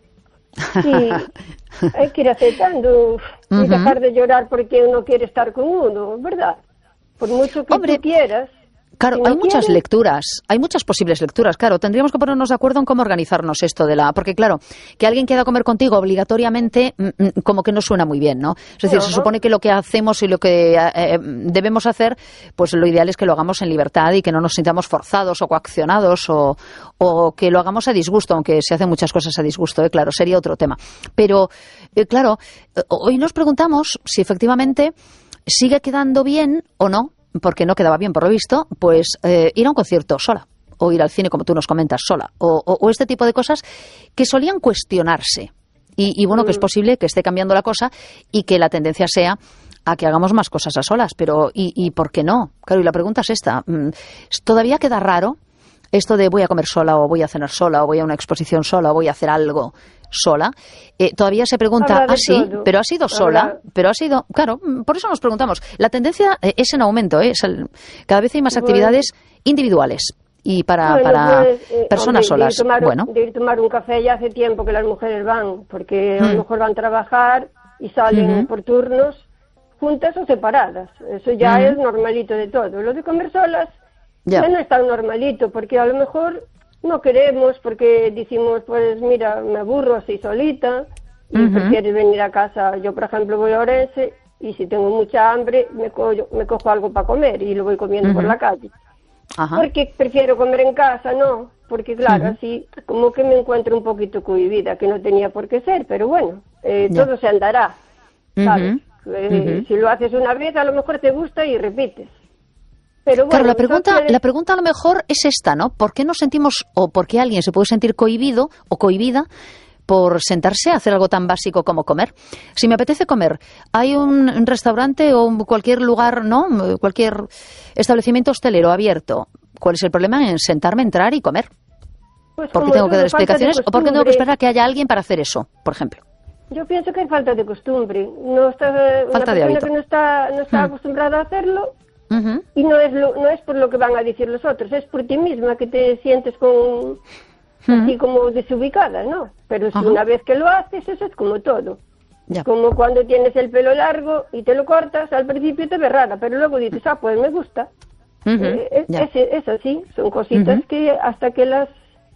Sí, hay que ir aceptando y Ujú. dejar de llorar porque uno quiere estar con uno, ¿verdad? Por mucho que Hombre, tú quieras. Claro, si no hay muchas quieres, lecturas, hay muchas posibles lecturas, claro, tendríamos que ponernos de acuerdo en cómo organizarnos esto de la... Porque claro, que alguien quiera comer contigo obligatoriamente, mm, mm, como que no suena muy bien, ¿no? Es decir, No. se supone que lo que hacemos y lo que eh, eh, debemos hacer, pues lo ideal es que lo hagamos en libertad y que no nos sintamos forzados o coaccionados o, o que lo hagamos a disgusto, aunque se hacen muchas cosas a disgusto, ¿eh? Claro, sería otro tema. Pero, eh, claro, eh, hoy nos preguntamos si efectivamente sigue quedando bien o no, porque no quedaba bien por lo visto, pues eh, ir a un concierto sola, o ir al cine, como tú nos comentas, sola, o, o, o este tipo de cosas que solían cuestionarse. Y, y bueno, que es posible que esté cambiando la cosa y que la tendencia sea a que hagamos más cosas a solas, pero ¿y, y por qué no? Claro, y la pregunta es esta. ¿Todavía queda raro esto de voy a comer sola, o voy a cenar sola, o voy a una exposición sola, o voy a hacer algo sola? Eh, todavía se pregunta, Habrá de ah, sí, todo. pero ha sido sola, Habrá- pero ha sido, claro, mm, por eso nos preguntamos. La tendencia eh, es en aumento, ¿eh? Es el- cada vez hay más Bueno. actividades individuales y para, Bueno, para pues, eh, personas hombre, de ir solas. tomar- Bueno, de ir a tomar un café ya hace tiempo que las mujeres van, porque a Mm. lo mejor van a trabajar y salen Ujú. por turnos juntas o separadas. Eso ya Ujú. es normalito de todo. Lo de comer solas Ya. ya no es tan normalito, porque a lo mejor no queremos, porque decimos, pues mira, me aburro así solita y Ujú. prefieres venir a casa. Yo, por ejemplo, voy a Orense y si tengo mucha hambre me, cojo, me cojo algo para comer y lo voy comiendo por Ujú. la calle. ajá. Porque prefiero comer en casa, ¿no? Porque claro, Ujú. así como que me encuentro un poquito cohibida, que no tenía por qué ser, pero bueno, eh, Ya. todo se andará, ¿sabes? Ujú. Eh, Ujú. Si lo haces una vez, a lo mejor te gusta y repites. Pero bueno, Claro, la pregunta, entonces- la pregunta a lo mejor es esta, ¿no? ¿Por qué nos sentimos, o por qué alguien se puede sentir cohibido o cohibida por sentarse a hacer algo tan básico como comer? Si me apetece comer, hay un, un restaurante o un- cualquier lugar, ¿no? Cualquier establecimiento hostelero abierto. ¿Cuál es el problema en sentarme, entrar y comer? pues ¿Por qué como tengo que todo, dar falta de explicaciones o por qué tengo que costumbre. esperar a que haya alguien para hacer eso, por ejemplo? Yo pienso que hay falta de costumbre. No está, una Falta de persona hábito. que no está, no está Hmm. acostumbrada a hacerlo. Ujú. Y no es lo, no es por lo que van a decir los otros, es por ti misma que te sientes con así como desubicada, ¿no? Pero si Ajá. una vez que lo haces, eso es como todo. Ya. Como cuando tienes el pelo largo y te lo cortas, al principio te ve rara, pero luego dices, ah, pues me gusta. Ujú. Eh, es, Ya. es, es así, son cositas Ujú. que hasta que las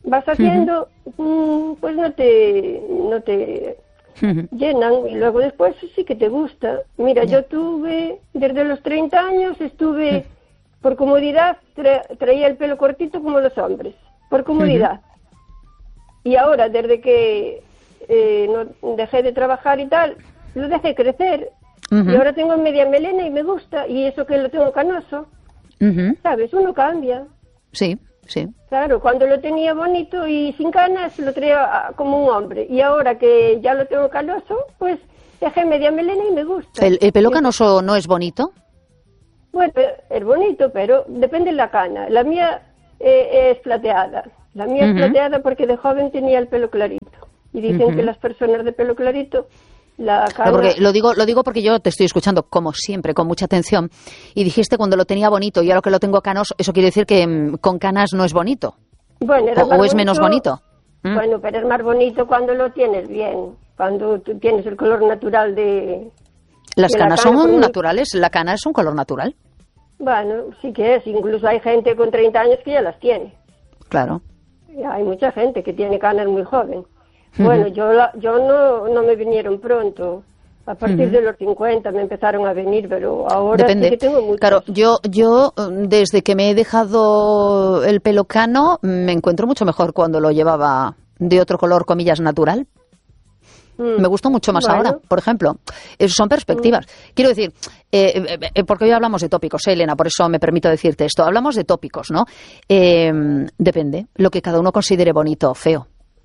vas haciendo, uh-huh. pues no te, no te uh-huh. llenan, y luego después sí que te gusta. Mira, yeah. yo tuve, desde los treinta años estuve, uh-huh. por comodidad, tra- traía el pelo cortito como los hombres, por comodidad. Uh-huh. Y ahora, desde que eh, no dejé de trabajar y tal, lo dejé crecer. Uh-huh. Y ahora tengo media melena y me gusta, y eso que lo tengo canoso, uh-huh. ¿sabes? Uno cambia. Sí, sí. Claro, cuando lo tenía bonito y sin canas, lo traía como un hombre. Y ahora que ya lo tengo canoso, pues dejé media melena y me gusta. ¿El, el pelo canoso no es bonito? Bueno, es bonito, pero depende de la cana. La mía eh, es plateada. La mía uh-huh. es plateada porque de joven tenía el pelo clarito. Y dicen uh-huh. que las personas de pelo clarito... La cana... no, porque lo digo lo digo porque yo te estoy escuchando como siempre con mucha atención y dijiste cuando lo tenía bonito y ahora que lo tengo canoso, eso quiere decir que mm, con canas no es bonito. Bueno, era o, o es bonito, menos bonito. ¿Mm? Bueno, pero es más bonito cuando lo tienes bien, cuando tú tienes el color natural de... Las de canas cana, son como... naturales, la cana es un color natural. Bueno, sí que es, incluso hay gente con treinta años que ya las tiene. Claro. Hay mucha gente que tiene canas muy joven. Bueno, yo la, yo no, no me vinieron pronto. A partir uh-huh. de los cincuenta me empezaron a venir, pero ahora Depende. sí que tengo muchos. Claro, yo, yo desde que me he dejado el pelo cano me encuentro mucho mejor cuando lo llevaba de otro color, comillas, natural. Mm. Me gustó mucho más bueno. ahora, por ejemplo. Eso son perspectivas. Mm. Quiero decir, eh, eh, porque hoy hablamos de tópicos, ¿eh, Elena? Por eso me permito decirte esto. Hablamos de tópicos, ¿no? Eh, depende, lo que cada uno considere bonito o feo.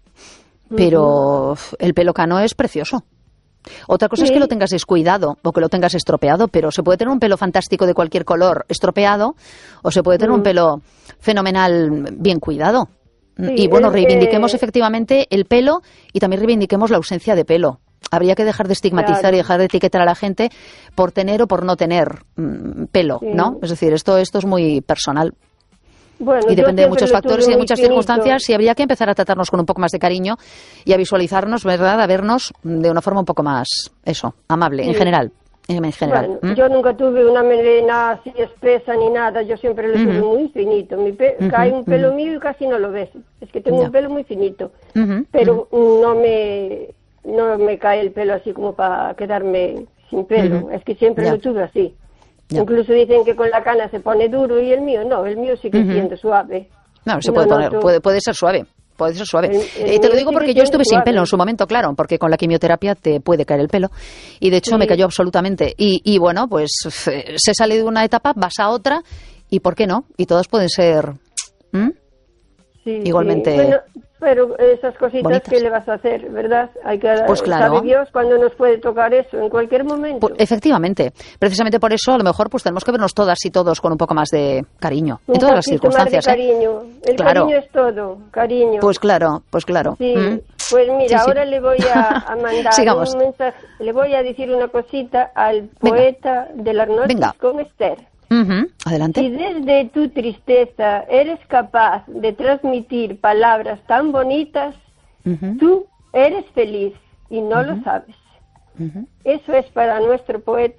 Pero el pelo cano es precioso. Otra cosa sí. es que lo tengas descuidado o que lo tengas estropeado, pero se puede tener un pelo fantástico de cualquier color estropeado o se puede tener mm. un pelo fenomenal bien cuidado. Sí, y bueno, reivindiquemos que... efectivamente el pelo y también reivindiquemos la ausencia de pelo. Habría que dejar de estigmatizar claro. y dejar de etiquetar a la gente por tener o por no tener mmm, pelo, sí. ¿no? Es decir, esto, esto es muy personal. Bueno, y depende de muchos factores y de muchas finito. circunstancias y habría que empezar a tratarnos con un poco más de cariño y a visualizarnos, ¿verdad? A vernos de una forma un poco más, eso, amable, sí. en general. En general. Bueno, ¿Mm? yo nunca tuve una melena así espesa ni nada, yo siempre lo tuve uh-huh. muy finito. Mi pe- uh-huh. Cae un pelo uh-huh. mío y casi no lo ves. Es que tengo yeah. un pelo muy finito, uh-huh. pero uh-huh. no me no me cae el pelo así como para quedarme sin pelo. Uh-huh. Es que siempre yeah. lo tuve así. Yeah. Incluso dicen que con la cana se pone duro y el mío no, el mío sigue uh-huh. siendo suave. No, se no, puede no, poner, tú... puede, puede ser suave. Puede ser suave. El, el eh, te lo digo porque yo estuve sin suave. pelo en su momento, claro, porque con la quimioterapia te puede caer el pelo. Y de hecho sí. me cayó absolutamente. Y, y bueno, pues se sale de una etapa, vas a otra, y ¿por qué no? Y todas pueden ser ¿Mm? sí, igualmente. Sí. Bueno, pero esas cositas, bonitas. ¿qué le vas a hacer, verdad? Hay que pues claro. sabe Dios cuándo nos puede tocar eso, en cualquier momento. Pues, efectivamente. Precisamente por eso, a lo mejor, pues tenemos que vernos todas y todos con un poco más de cariño. Un en todas las circunstancias. Más de cariño. ¿eh? El claro. cariño es todo, cariño. Pues claro, pues claro. Sí. ¿Mm? Pues mira, sí, sí. ahora le voy a, a mandar Sigamos. un mensaje, le voy a decir una cosita al poeta Venga. de las noches Venga. con Esther. Uh-huh. Adelante. Si desde tu tristeza eres capaz de transmitir palabras tan bonitas, uh-huh. tú eres feliz y no uh-huh. lo sabes. Uh-huh. Eso es para nuestro poeta.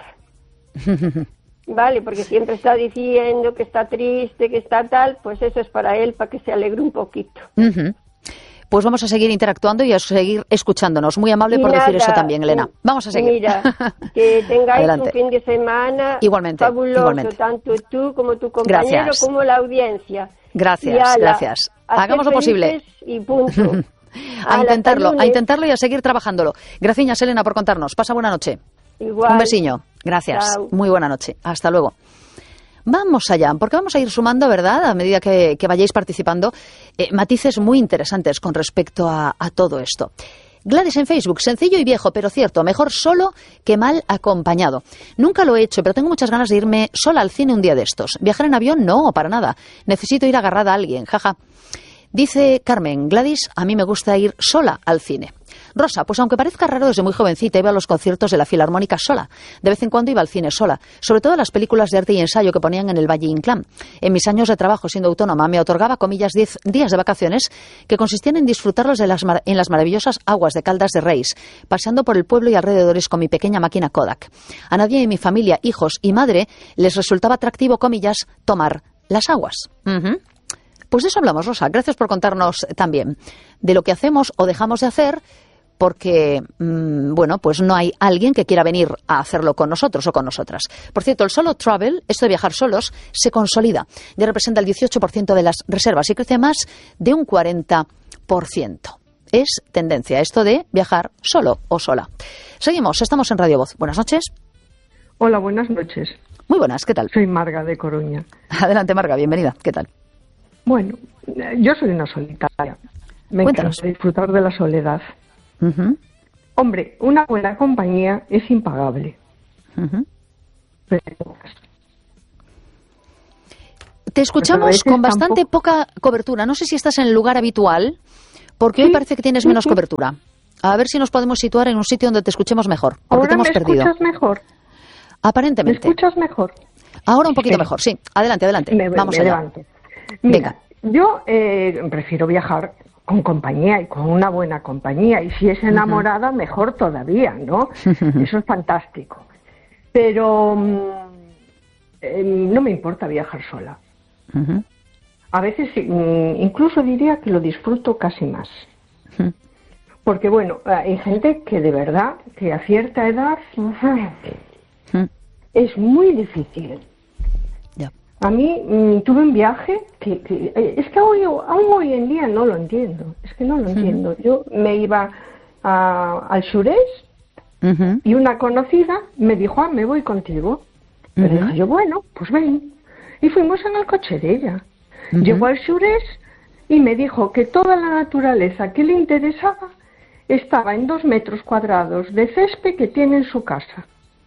Vale, porque siempre está diciendo que está triste, que está tal, pues eso es para él, para que se alegre un poquito. Uh-huh. Pues vamos a seguir interactuando y a seguir escuchándonos. Muy amable y por nada, decir eso también, Elena. Vamos a seguir. Mira, que tengáis Adelante. un fin de semana igualmente, fabuloso, igualmente. tanto tú como tu compañero, gracias. como la audiencia. Gracias, ala, gracias. Hagamos lo posible. Y punto. a intentarlo, a intentarlo y a seguir trabajándolo. Gracias, Elena, por contarnos. Pasa buena noche. Igual. Un besiño. Gracias. Chao. Muy buena noche. Hasta luego. Vamos allá, porque vamos a ir sumando, ¿verdad?, a medida que, que vayáis participando, eh, matices muy interesantes con respecto a, a todo esto. Gladys en Facebook, sencillo y viejo, pero cierto, mejor solo que mal acompañado. Nunca lo he hecho, pero tengo muchas ganas de irme sola al cine un día de estos. ¿Viajar en avión? No, para nada. Necesito ir agarrada a alguien, jaja. Dice Carmen, Gladys, a mí me gusta ir sola al cine. Rosa, pues aunque parezca raro, desde muy jovencita iba a los conciertos de la Filarmónica sola. De vez en cuando iba al cine sola, sobre todo a las películas de arte y ensayo que ponían en el Valle Inclán. En mis años de trabajo siendo autónoma me otorgaba, comillas, diez días de vacaciones que consistían en disfrutarlos de las mar- en las maravillosas aguas de Caldas de Reis, paseando por el pueblo y alrededores con mi pequeña máquina Kodak. A nadie de mi familia, hijos y madre les resultaba atractivo, comillas, tomar las aguas. Uh-huh. Pues de eso hablamos, Rosa. Gracias por contarnos también de lo que hacemos o dejamos de hacer porque, mmm, bueno, pues no hay alguien que quiera venir a hacerlo con nosotros o con nosotras. Por cierto, el solo travel, esto de viajar solos, se consolida. Ya representa el dieciocho por ciento de las reservas y crece más de un cuarenta por ciento. Es tendencia esto de viajar solo o sola. Seguimos, estamos en Radio Voz. Buenas noches. Hola, buenas noches. Muy buenas, ¿qué tal? Soy Marga de Coruña. Adelante, Marga, bienvenida. ¿Qué tal? Bueno, yo soy una solitaria. Me Cuéntanos. encanta disfrutar de la soledad. Uh-huh. Hombre, una buena compañía es impagable. Uh-huh. Pero... Te escuchamos con bastante tampoco... poca cobertura. No sé si estás en el lugar habitual, porque sí, hoy parece que tienes sí, menos sí. cobertura. A ver si nos podemos situar en un sitio donde te escuchemos mejor, porque ¿Ahora te hemos me perdido. escuchas mejor? Aparentemente. ¿Me escuchas mejor? Ahora un poquito Sí. mejor, sí. Adelante, adelante. Me, Vamos me allá. levanto. Mira, yo eh, prefiero viajar con compañía y con una buena compañía. Y si es enamorada, uh-huh. mejor todavía, ¿no? Eso es fantástico. Pero mm, eh, no me importa viajar sola. Uh-huh. A veces mm, incluso diría que lo disfruto casi más. Uh-huh. Porque, bueno, hay gente que de verdad, que a cierta edad, uh-huh. es muy difícil. Ya. A mí mmm, tuve un viaje que, que es que hoy, aún hoy en día no lo entiendo, es que no lo entiendo. Uh-huh. Yo me iba a, al sureste uh-huh. y una conocida me dijo, ah, me voy contigo. Uh-huh. Le dije yo, bueno, pues ven. Y fuimos en el coche de ella. Uh-huh. Llegó al sureste y me dijo que toda la naturaleza que le interesaba estaba en dos metros cuadrados de césped que tiene en su casa.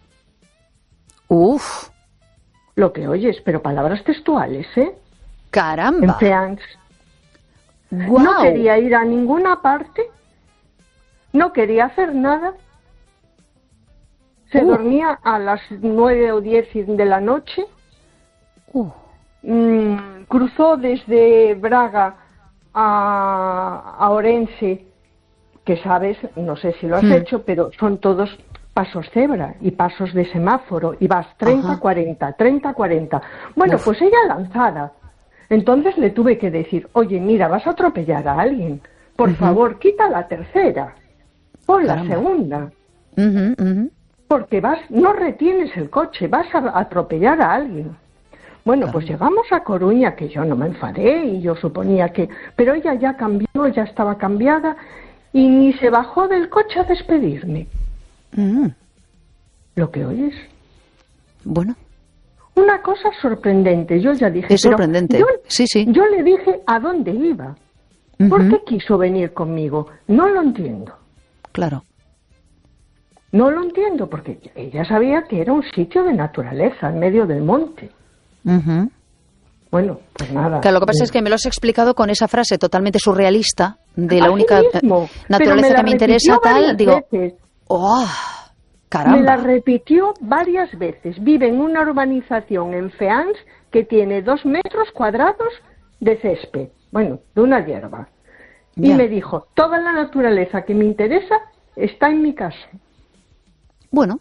Uf. Lo que oyes, pero palabras textuales, ¿eh? ¡Caramba! En Feans. Wow. No quería ir a ninguna parte, no quería hacer nada. Se uh. dormía a las nueve o diez de la noche. Uh. Mm, cruzó desde Braga a, a Orense, que sabes, no sé si lo has hmm. hecho, pero son todos... pasos cebra y pasos de semáforo y vas treinta, cuarenta, treinta, cuarenta. Bueno, Uf. pues ella lanzada. Entonces le tuve que decir, oye, mira, vas a atropellar a alguien. Por uh-huh. favor, quita la tercera. Pon Caramba. la segunda. Uh-huh, uh-huh. Porque vas, no retienes el coche, vas a atropellar a alguien. Bueno, Caramba. pues llegamos a Coruña, que yo no me enfadé y yo suponía que... Pero ella ya cambió, ya estaba cambiada y ni se bajó del coche a despedirme. Mm. ¿Lo que oyes? Bueno. Una cosa sorprendente, yo ya dije... Es sorprendente, yo, sí, sí. Yo le dije a dónde iba. Uh-huh. ¿Por qué quiso venir conmigo? No lo entiendo. Claro. No lo entiendo, porque ella sabía que era un sitio de naturaleza, en medio del monte. Uh-huh. Bueno, pues nada. Claro, lo que pasa es que me lo has explicado con esa frase totalmente surrealista de la Así única mismo, naturaleza me que me interesa tal, digo... Veces. ¡Oh! ¡Caramba! Me la repitió varias veces. Vive en una urbanización en Feans que tiene dos metros cuadrados de césped. Bueno, de una hierba. Ya. Y me dijo, toda la naturaleza que me interesa está en mi casa. Bueno.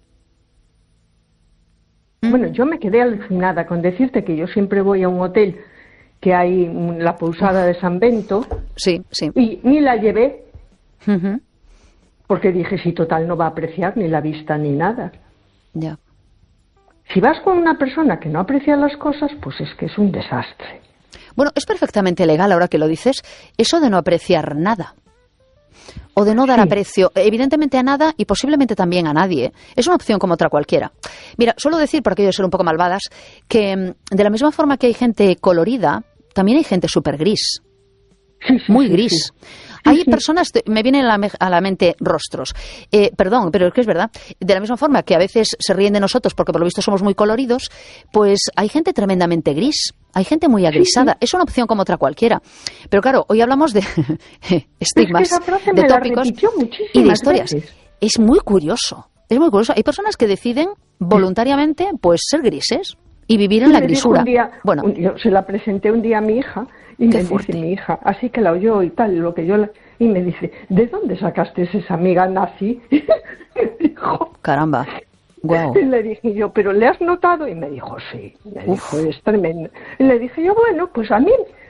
Bueno, yo me quedé alucinada con decirte que yo siempre voy a un hotel que hay la Pousada de San Bento. Sí, sí. Y ni la llevé. Uh-huh. Porque dije, si total no va a apreciar ni la vista ni nada. Ya. Si vas con una persona que no aprecia las cosas, pues es que es un desastre. Bueno, es perfectamente legal, ahora que lo dices, eso de no apreciar nada. O de no dar sí. aprecio, evidentemente a nada y posiblemente también a nadie. Es una opción como otra cualquiera. Mira, suelo decir, por aquello de ser un poco malvadas, que de la misma forma que hay gente colorida, también hay gente súper gris. Sí, sí, muy sí, gris. Sí. Hay personas, me vienen a la, a la mente rostros, eh, perdón, pero es que es verdad, de la misma forma que a veces se ríen de nosotros porque por lo visto somos muy coloridos, pues hay gente tremendamente gris, hay gente muy agrisada, sí, sí. Es una opción como otra cualquiera. Pero claro, hoy hablamos de estigmas, es que de tópicos y de historias. Veces. Es muy curioso, es muy curioso. Hay personas que deciden voluntariamente pues ser grises y vivir en la grisura. Día, bueno, un, yo se la presenté un día a mi hija y me fuerte. dice mi hija, así que la oyó y tal, lo que yo la, y me dice, ¿de dónde sacaste esa amiga nazi? Y me dijo, caramba, wow. Y le dije yo, ¿pero le has notado? Y me dijo, sí, me Uf. dijo, es tremendo. Y le dije yo, bueno, pues a mí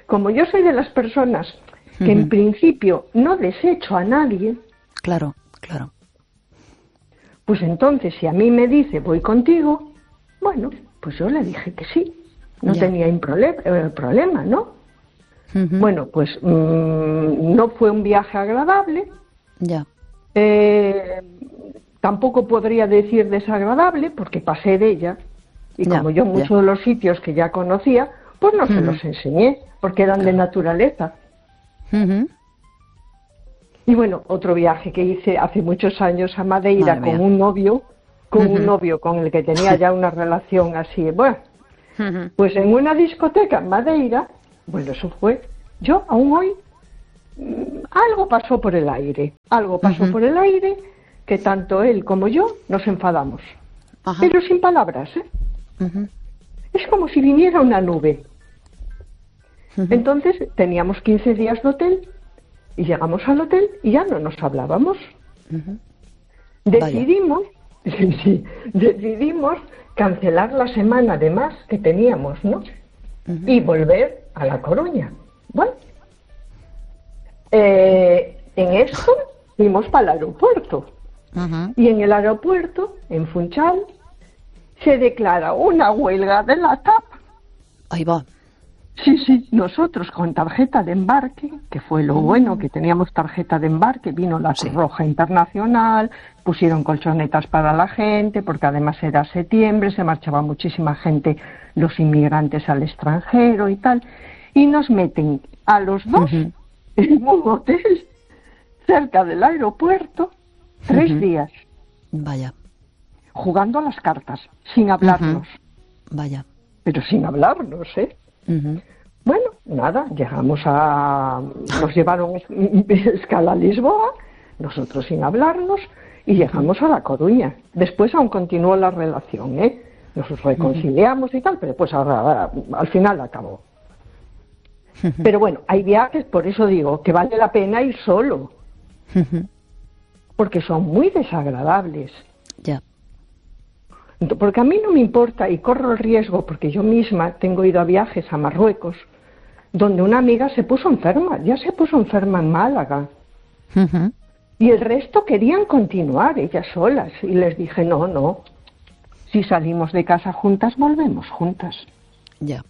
como yo soy de las personas que uh-huh. en principio no desecho a nadie. Claro, claro. Pues entonces, si a mí me dice, voy contigo, bueno, pues yo le dije que sí. No ya. tenía un problema, eh, problema, ¿no? Uh-huh. Bueno, pues mmm, no fue un viaje agradable. Ya. Eh, tampoco podría decir desagradable, porque pasé de ella. Y ya, como yo muchos ya. de los sitios que ya conocía, pues no uh-huh. se los enseñé, porque eran de naturaleza. Uh-huh. Y bueno, otro viaje que hice hace muchos años a Madeira Madre con mía. un novio, con uh-huh. un novio con el que tenía ya una relación así, bueno. Uh-huh. Pues en una discoteca en Madeira, bueno, eso fue, yo aún hoy, algo pasó por el aire, algo pasó uh-huh. por el aire, que tanto él como yo nos enfadamos. Uh-huh. Pero sin palabras, ¿eh? Uh-huh. Es como si viniera una nube. Uh-huh. Entonces teníamos quince días de hotel y llegamos al hotel y ya no nos hablábamos. Uh-huh. Decidimos, sí, decidimos cancelar la semana de más que teníamos, ¿no? Uh-huh. Y volver a La Coruña. Bueno, eh, en esto fuimos para el aeropuerto. Uh-huh. Y en el aeropuerto, en Funchal, se declara una huelga de la T A P. Ahí va. Sí, sí, nosotros con tarjeta de embarque, que fue lo bueno, que teníamos tarjeta de embarque, vino la Cruz Roja Internacional, pusieron colchonetas para la gente, porque además era septiembre, se marchaba muchísima gente, los inmigrantes al extranjero y tal, y nos meten a los dos uh-huh. en un hotel cerca del aeropuerto, tres uh-huh. días. Vaya. Jugando a las cartas, sin hablarnos. Uh-huh. Vaya. Pero sin hablarnos, ¿eh? Uh-huh. Bueno, nada, llegamos a... Nos llevaron escala a Lisboa, nosotros sin hablarnos, y llegamos a La Coruña. Después aún continuó la relación, ¿eh? Nos reconciliamos uh-huh. y tal, pero pues ahora, ahora al final acabó. Uh-huh. Pero bueno, hay viajes, por eso digo, que vale la pena ir solo. Uh-huh. Porque son muy desagradables. Ya. Porque a mí no me importa y corro el riesgo, porque yo misma tengo ido a viajes a Marruecos, donde una amiga se puso enferma, ya se puso enferma en Málaga. Uh-huh. Y el resto querían continuar, ellas solas. Y les dije, no, no, si salimos de casa juntas, volvemos juntas. Ya.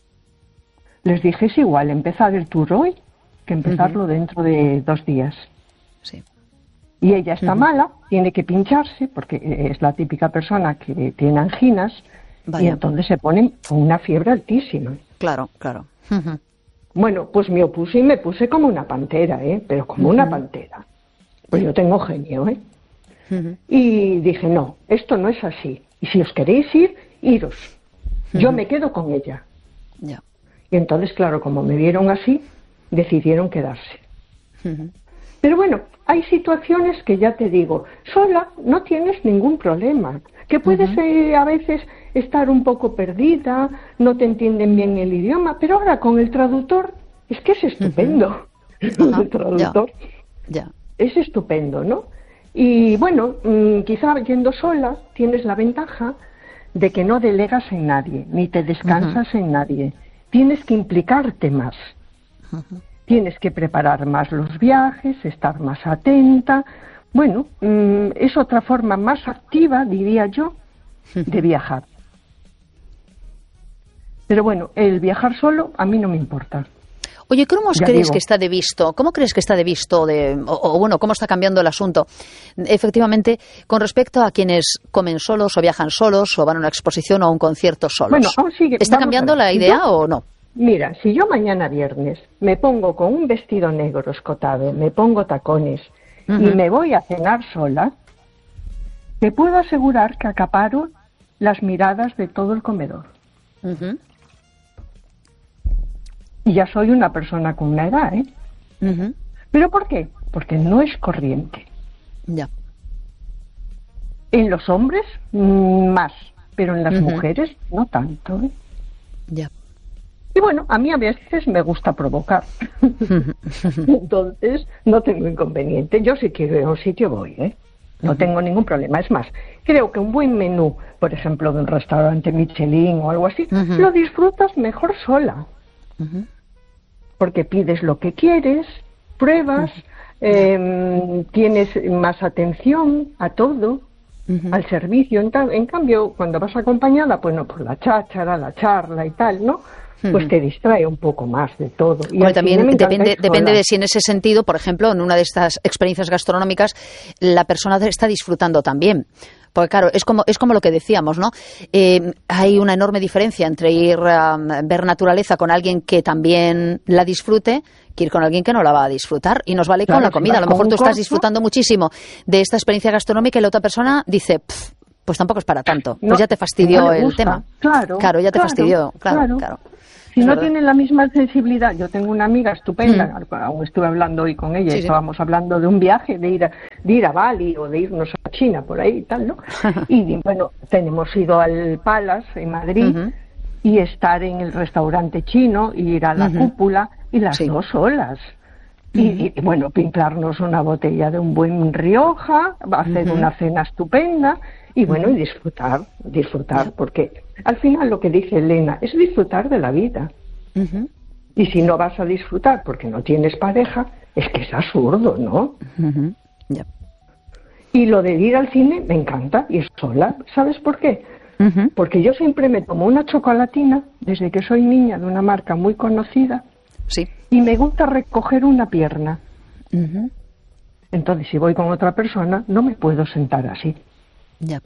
Les dije, es igual empezar el tour hoy que empezarlo uh-huh. dentro de dos días. Sí. Y ella está uh-huh. mala, tiene que pincharse, porque es la típica persona que tiene anginas, Vaya. y entonces se pone con una fiebre altísima. Claro, claro. Uh-huh. Bueno, pues me opuse y me puse como una pantera, ¿eh? Pero como uh-huh. una pantera. Pues yo tengo genio, ¿eh? Uh-huh. Y dije, no, esto no es así. Y si os queréis ir, iros. Uh-huh. Yo me quedo con ella. Yeah. Y entonces, claro, como me vieron así, decidieron quedarse. Uh-huh. Pero bueno, hay situaciones que ya te digo, sola no tienes ningún problema, que puedes uh-huh. eh, a veces estar un poco perdida, no te entienden bien el idioma, pero ahora con el traductor es que es estupendo. Uh-huh. El traductor yeah. Yeah. es estupendo, ¿no? Y bueno, mmm, quizá yendo sola tienes la ventaja de que no delegas en nadie, ni te descansas uh-huh. en nadie. Tienes que implicarte más. Uh-huh. Tienes que preparar más los viajes, estar más atenta. Bueno, mmm, es otra forma más activa, diría yo, de viajar. Pero bueno, el viajar solo a mí no me importa. Oye, ¿cómo ya crees digo. que está de visto? ¿Cómo crees que está de visto? De, o, o bueno, ¿cómo está cambiando el asunto? Efectivamente, con respecto a quienes comen solos o viajan solos o van a una exposición o a un concierto solos. Bueno, aún sigue. ¿Está cambiando la idea yo, o no? Mira, si yo mañana viernes me pongo con un vestido negro escotado, me pongo tacones uh-huh. y me voy a cenar sola, te puedo asegurar que acaparo las miradas de todo el comedor. Uh-huh. Y ya soy una persona con una edad, ¿eh? Uh-huh. ¿Pero por qué? Porque no es corriente. Ya. En los hombres, más, pero en las uh-huh. mujeres no tanto, ¿eh? Ya. Y bueno, a mí a veces me gusta provocar. Entonces, no tengo inconveniente. Yo si quiero ir a un sitio voy, ¿eh? No uh-huh. tengo ningún problema. Es más, creo que un buen menú, por ejemplo, de un restaurante Michelin o algo así, uh-huh. lo disfrutas mejor sola. Uh-huh. porque pides lo que quieres, pruebas, eh, tienes más atención a todo, uh-huh. al servicio. En, en cambio, cuando vas acompañada, pues no, por la cháchara, la charla y tal, ¿no? Pues te distrae un poco más de todo. Y bueno, también depende, depende de si en ese sentido, por ejemplo, en una de estas experiencias gastronómicas, la persona está disfrutando también. Porque claro, es como, es como lo que decíamos, ¿no? Eh, hay una enorme diferencia entre ir a ver naturaleza con alguien que también la disfrute que ir con alguien que no la va a disfrutar. Y nos vale claro, con la comida. Si a lo mejor tú estás disfrutando muchísimo de esta experiencia gastronómica y la otra persona dice, pues tampoco es para tanto. Pues no, ya te fastidió no el tema. Claro, claro, ya te claro, fastidió. Claro, claro. claro. Si no tienen la misma sensibilidad, yo tengo una amiga estupenda, mm. aún estuve hablando hoy con ella, sí, y estábamos sí. hablando de un viaje, de ir, a, de ir a Bali o de irnos a China, por ahí y tal, ¿no? Y bueno, tenemos ido al Palace en Madrid uh-huh. y estar en el restaurante chino, y ir a la uh-huh. cúpula, y las sí. dos solas. Uh-huh. Y, y bueno, pintarnos una botella de un buen Rioja, hacer uh-huh. una cena estupenda, y bueno, uh-huh. y disfrutar, disfrutar, uh-huh. porque al final lo que dice Elena es disfrutar de la vida. Uh-huh. Y si no vas a disfrutar porque no tienes pareja, es que es absurdo, ¿no? Uh-huh. Yep. Y lo de ir al cine me encanta, ir sola. ¿Sabes por qué? Uh-huh. Porque yo siempre me tomo una chocolatina, desde que soy niña, de una marca muy conocida, sí. y me gusta recoger una pierna. Uh-huh. Entonces, si voy con otra persona, no me puedo sentar así. Ya.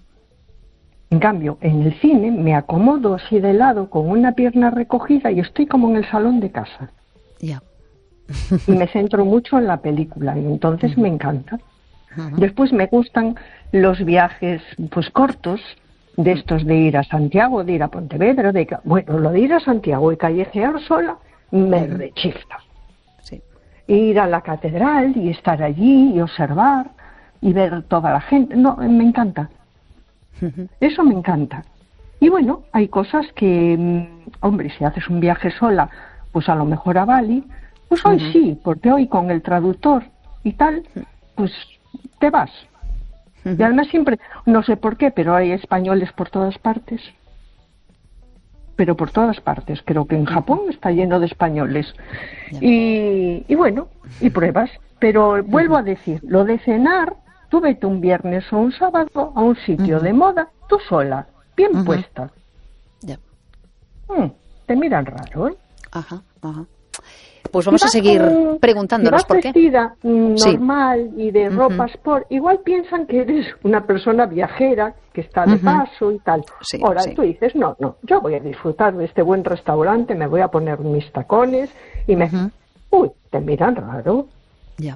En cambio, en el cine me acomodo así de lado con una pierna recogida y estoy como en el salón de casa. Ya. Y me centro mucho en la película y entonces uh-huh. me encanta. Uh-huh. Después me gustan los viajes pues cortos, de estos de ir a Santiago, de ir a Pontevedra, de bueno, lo de ir a Santiago y callejear sola me uh-huh. rechifla. Sí. Ir a la catedral y estar allí y observar y ver toda la gente, no, me encanta. Uh-huh. Eso me encanta. Y bueno, hay cosas que, hombre, si haces un viaje sola, pues a lo mejor a Bali, pues hoy uh-huh. sí, porque hoy con el traductor y tal, pues te vas. Uh-huh. Y además siempre, no sé por qué, pero hay españoles por todas partes. Pero por todas partes. Creo que en Japón está lleno de españoles. Yeah. Y, y bueno, y pruebas. Pero vuelvo uh-huh. a decir, lo de cenar, tú vete un viernes o un sábado a un sitio uh-huh. de moda, tú sola, bien uh-huh. puesta. Yeah. Mm, te miran raro, ¿eh? Ajá, ajá. Pues vamos a seguir con, preguntándonos si vas por qué. Vestida normal sí. y de uh-huh. ropa sport, igual piensan que eres una persona viajera que está de uh-huh. paso y tal. Sí, Ahora sí. tú dices, no, no, yo voy a disfrutar de este buen restaurante, me voy a poner mis tacones y me... Uh-huh. Uy, te miran raro. Ya.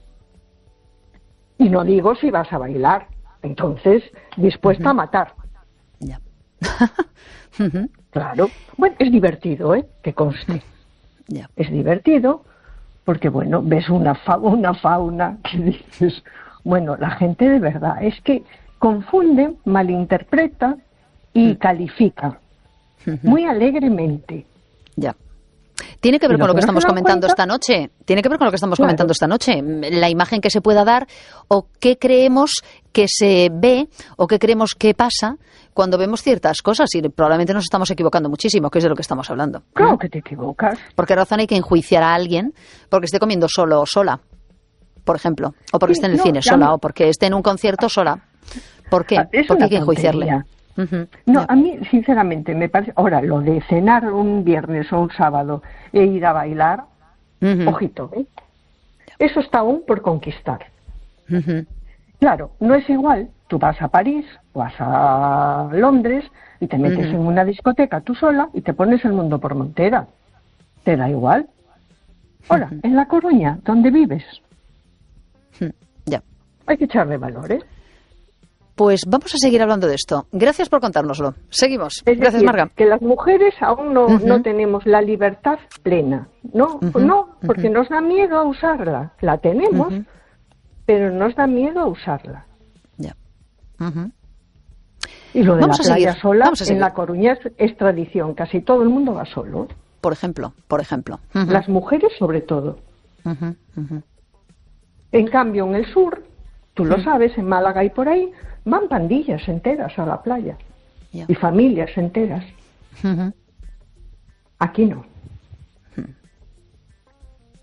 Y no digo si vas a bailar, entonces dispuesta uh-huh. a matar. Ya. uh-huh. Claro. Bueno, es divertido, ¿eh? Que conste. Ya. Es divertido porque, bueno, ves una, fa- una fauna que dices, bueno, la gente de verdad es que confunde, malinterpreta y uh-huh. califica uh-huh. muy alegremente. Ya. Tiene que ver con lo que estamos comentando esta noche. Tiene que ver con lo que estamos claro. comentando esta noche. La imagen que se pueda dar o qué creemos que se ve o qué creemos que pasa cuando vemos ciertas cosas y probablemente nos estamos equivocando muchísimo, que es de lo que estamos hablando. Claro ¿no? que te equivocas. ¿Por qué razón hay que enjuiciar a alguien porque esté comiendo solo o sola, por ejemplo? O porque sí, esté en el no, cine sola no. o porque esté en un concierto sola. ¿Por qué? Es ¿Por qué hay que tontería. enjuiciarle? Uh-huh. No, yeah. a mí, sinceramente, me parece... Ahora, lo de cenar un viernes o un sábado e ir a bailar, uh-huh. ojito, ¿eh? Yeah. Eso está aún por conquistar. Uh-huh. Claro, no es igual. Tú vas a París, vas a Londres y te metes uh-huh. en una discoteca tú sola y te pones el mundo por montera. ¿Te da igual? Ahora, uh-huh. en La Coruña, ¿dónde vives? Uh-huh. Yeah. Hay que echarle valor, ¿eh? Pues vamos a seguir hablando de esto. Gracias por contárnoslo. Seguimos. Es Gracias, decir, Marga. Que las mujeres aún no, uh-huh. no tenemos la libertad plena. No, uh-huh. no, porque uh-huh. nos da miedo a usarla. La tenemos, uh-huh. pero nos da miedo a usarla. Ya. Uh-huh. Y lo de vamos la a playa seguir. sola, vamos a seguir. en La Coruña es, es tradición. Casi todo el mundo va solo. Por ejemplo, por ejemplo. Uh-huh. Las mujeres sobre todo. Uh-huh. Uh-huh. En cambio, en el sur, tú lo uh-huh. sabes, en Málaga y por ahí, van pandillas enteras a la playa. Yeah. Y familias enteras. Uh-huh. Aquí no. Uh-huh.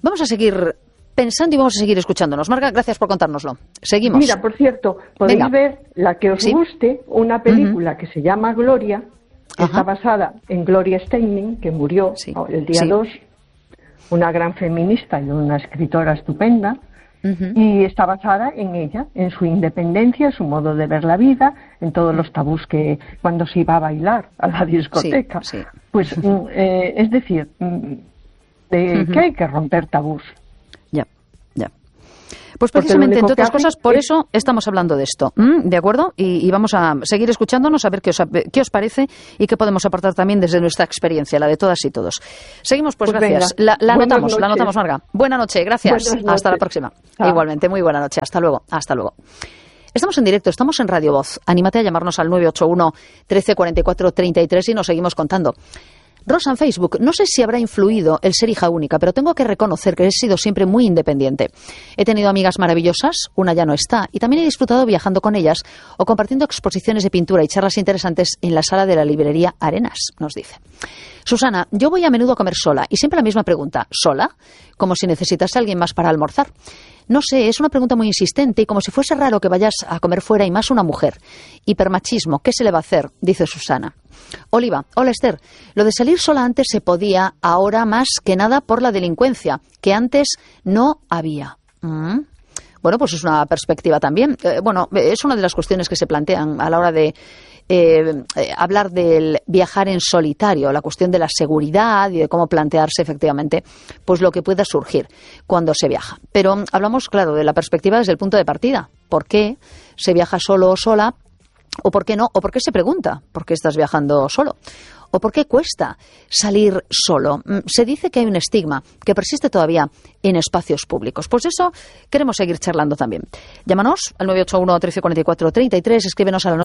Vamos a seguir pensando y vamos a seguir escuchándonos. Marga, gracias por contárnoslo. Seguimos. Mira, por cierto, podéis Venga. ver la que os Sí. guste, una película uh-huh. que se llama Gloria, que Ajá. está basada en Gloria Steinem, que murió Sí. el día Sí. dos, una gran feminista y una escritora estupenda, Uh-huh. y está basada en ella, en su independencia, en su modo de ver la vida, en todos los tabús que cuando se iba a bailar a la discoteca. Sí, sí. Pues, mm, eh, es decir, mm, de Uh-huh. que hay que romper tabús. Ya, ya. Pues Porque precisamente, lo único entre otras que hacen cosas, por es- eso estamos hablando de esto. ¿Mm? ¿De acuerdo? Y, y vamos a seguir escuchándonos a ver qué os, qué os parece y qué podemos aportar también desde nuestra experiencia, la de todas y todos. Seguimos, pues, Pues gracias. venga. La, la Buenas anotamos, la noches. anotamos, Marga. Buenas noches, gracias. Buenas noches. Hasta la próxima. Chao. Igualmente, muy buena noche. Hasta luego. Hasta luego. Estamos en directo, estamos en Radio Voz. Anímate a llamarnos al nueve ocho uno, trece cuarenta y cuatro, treinta y tres y nos seguimos contando. Rosa en Facebook, no sé si habrá influido el ser hija única, pero tengo que reconocer que he sido siempre muy independiente. He tenido amigas maravillosas, una ya no está, y también he disfrutado viajando con ellas o compartiendo exposiciones de pintura y charlas interesantes en la sala de la librería Arenas, nos dice. Susana, yo voy a menudo a comer sola y siempre la misma pregunta, ¿sola? Como si necesitase a alguien más para almorzar. No sé, es una pregunta muy insistente y como si fuese raro que vayas a comer fuera y más una mujer. Hipermachismo, ¿qué se le va a hacer? Dice Susana. Oliva, hola Esther, lo de salir sola antes se podía, ahora más que nada por la delincuencia, que antes no había. ¿Mm? Bueno, pues es una perspectiva también. Eh, bueno, es una de las cuestiones que se plantean a la hora de eh, eh, hablar del viajar en solitario, la cuestión de la seguridad y de cómo plantearse efectivamente pues lo que pueda surgir cuando se viaja. Pero mm, hablamos, claro, de la perspectiva desde el punto de partida. ¿Por qué se viaja solo o sola? ¿O por qué no? ¿O por qué se pregunta por qué estás viajando solo? ¿O por qué cuesta salir solo? Se dice que hay un estigma que persiste todavía en espacios públicos. Pues eso queremos seguir charlando también. Llámanos al nueve ocho uno, trece cuarenta y cuatro, treinta y tres, escríbenos a la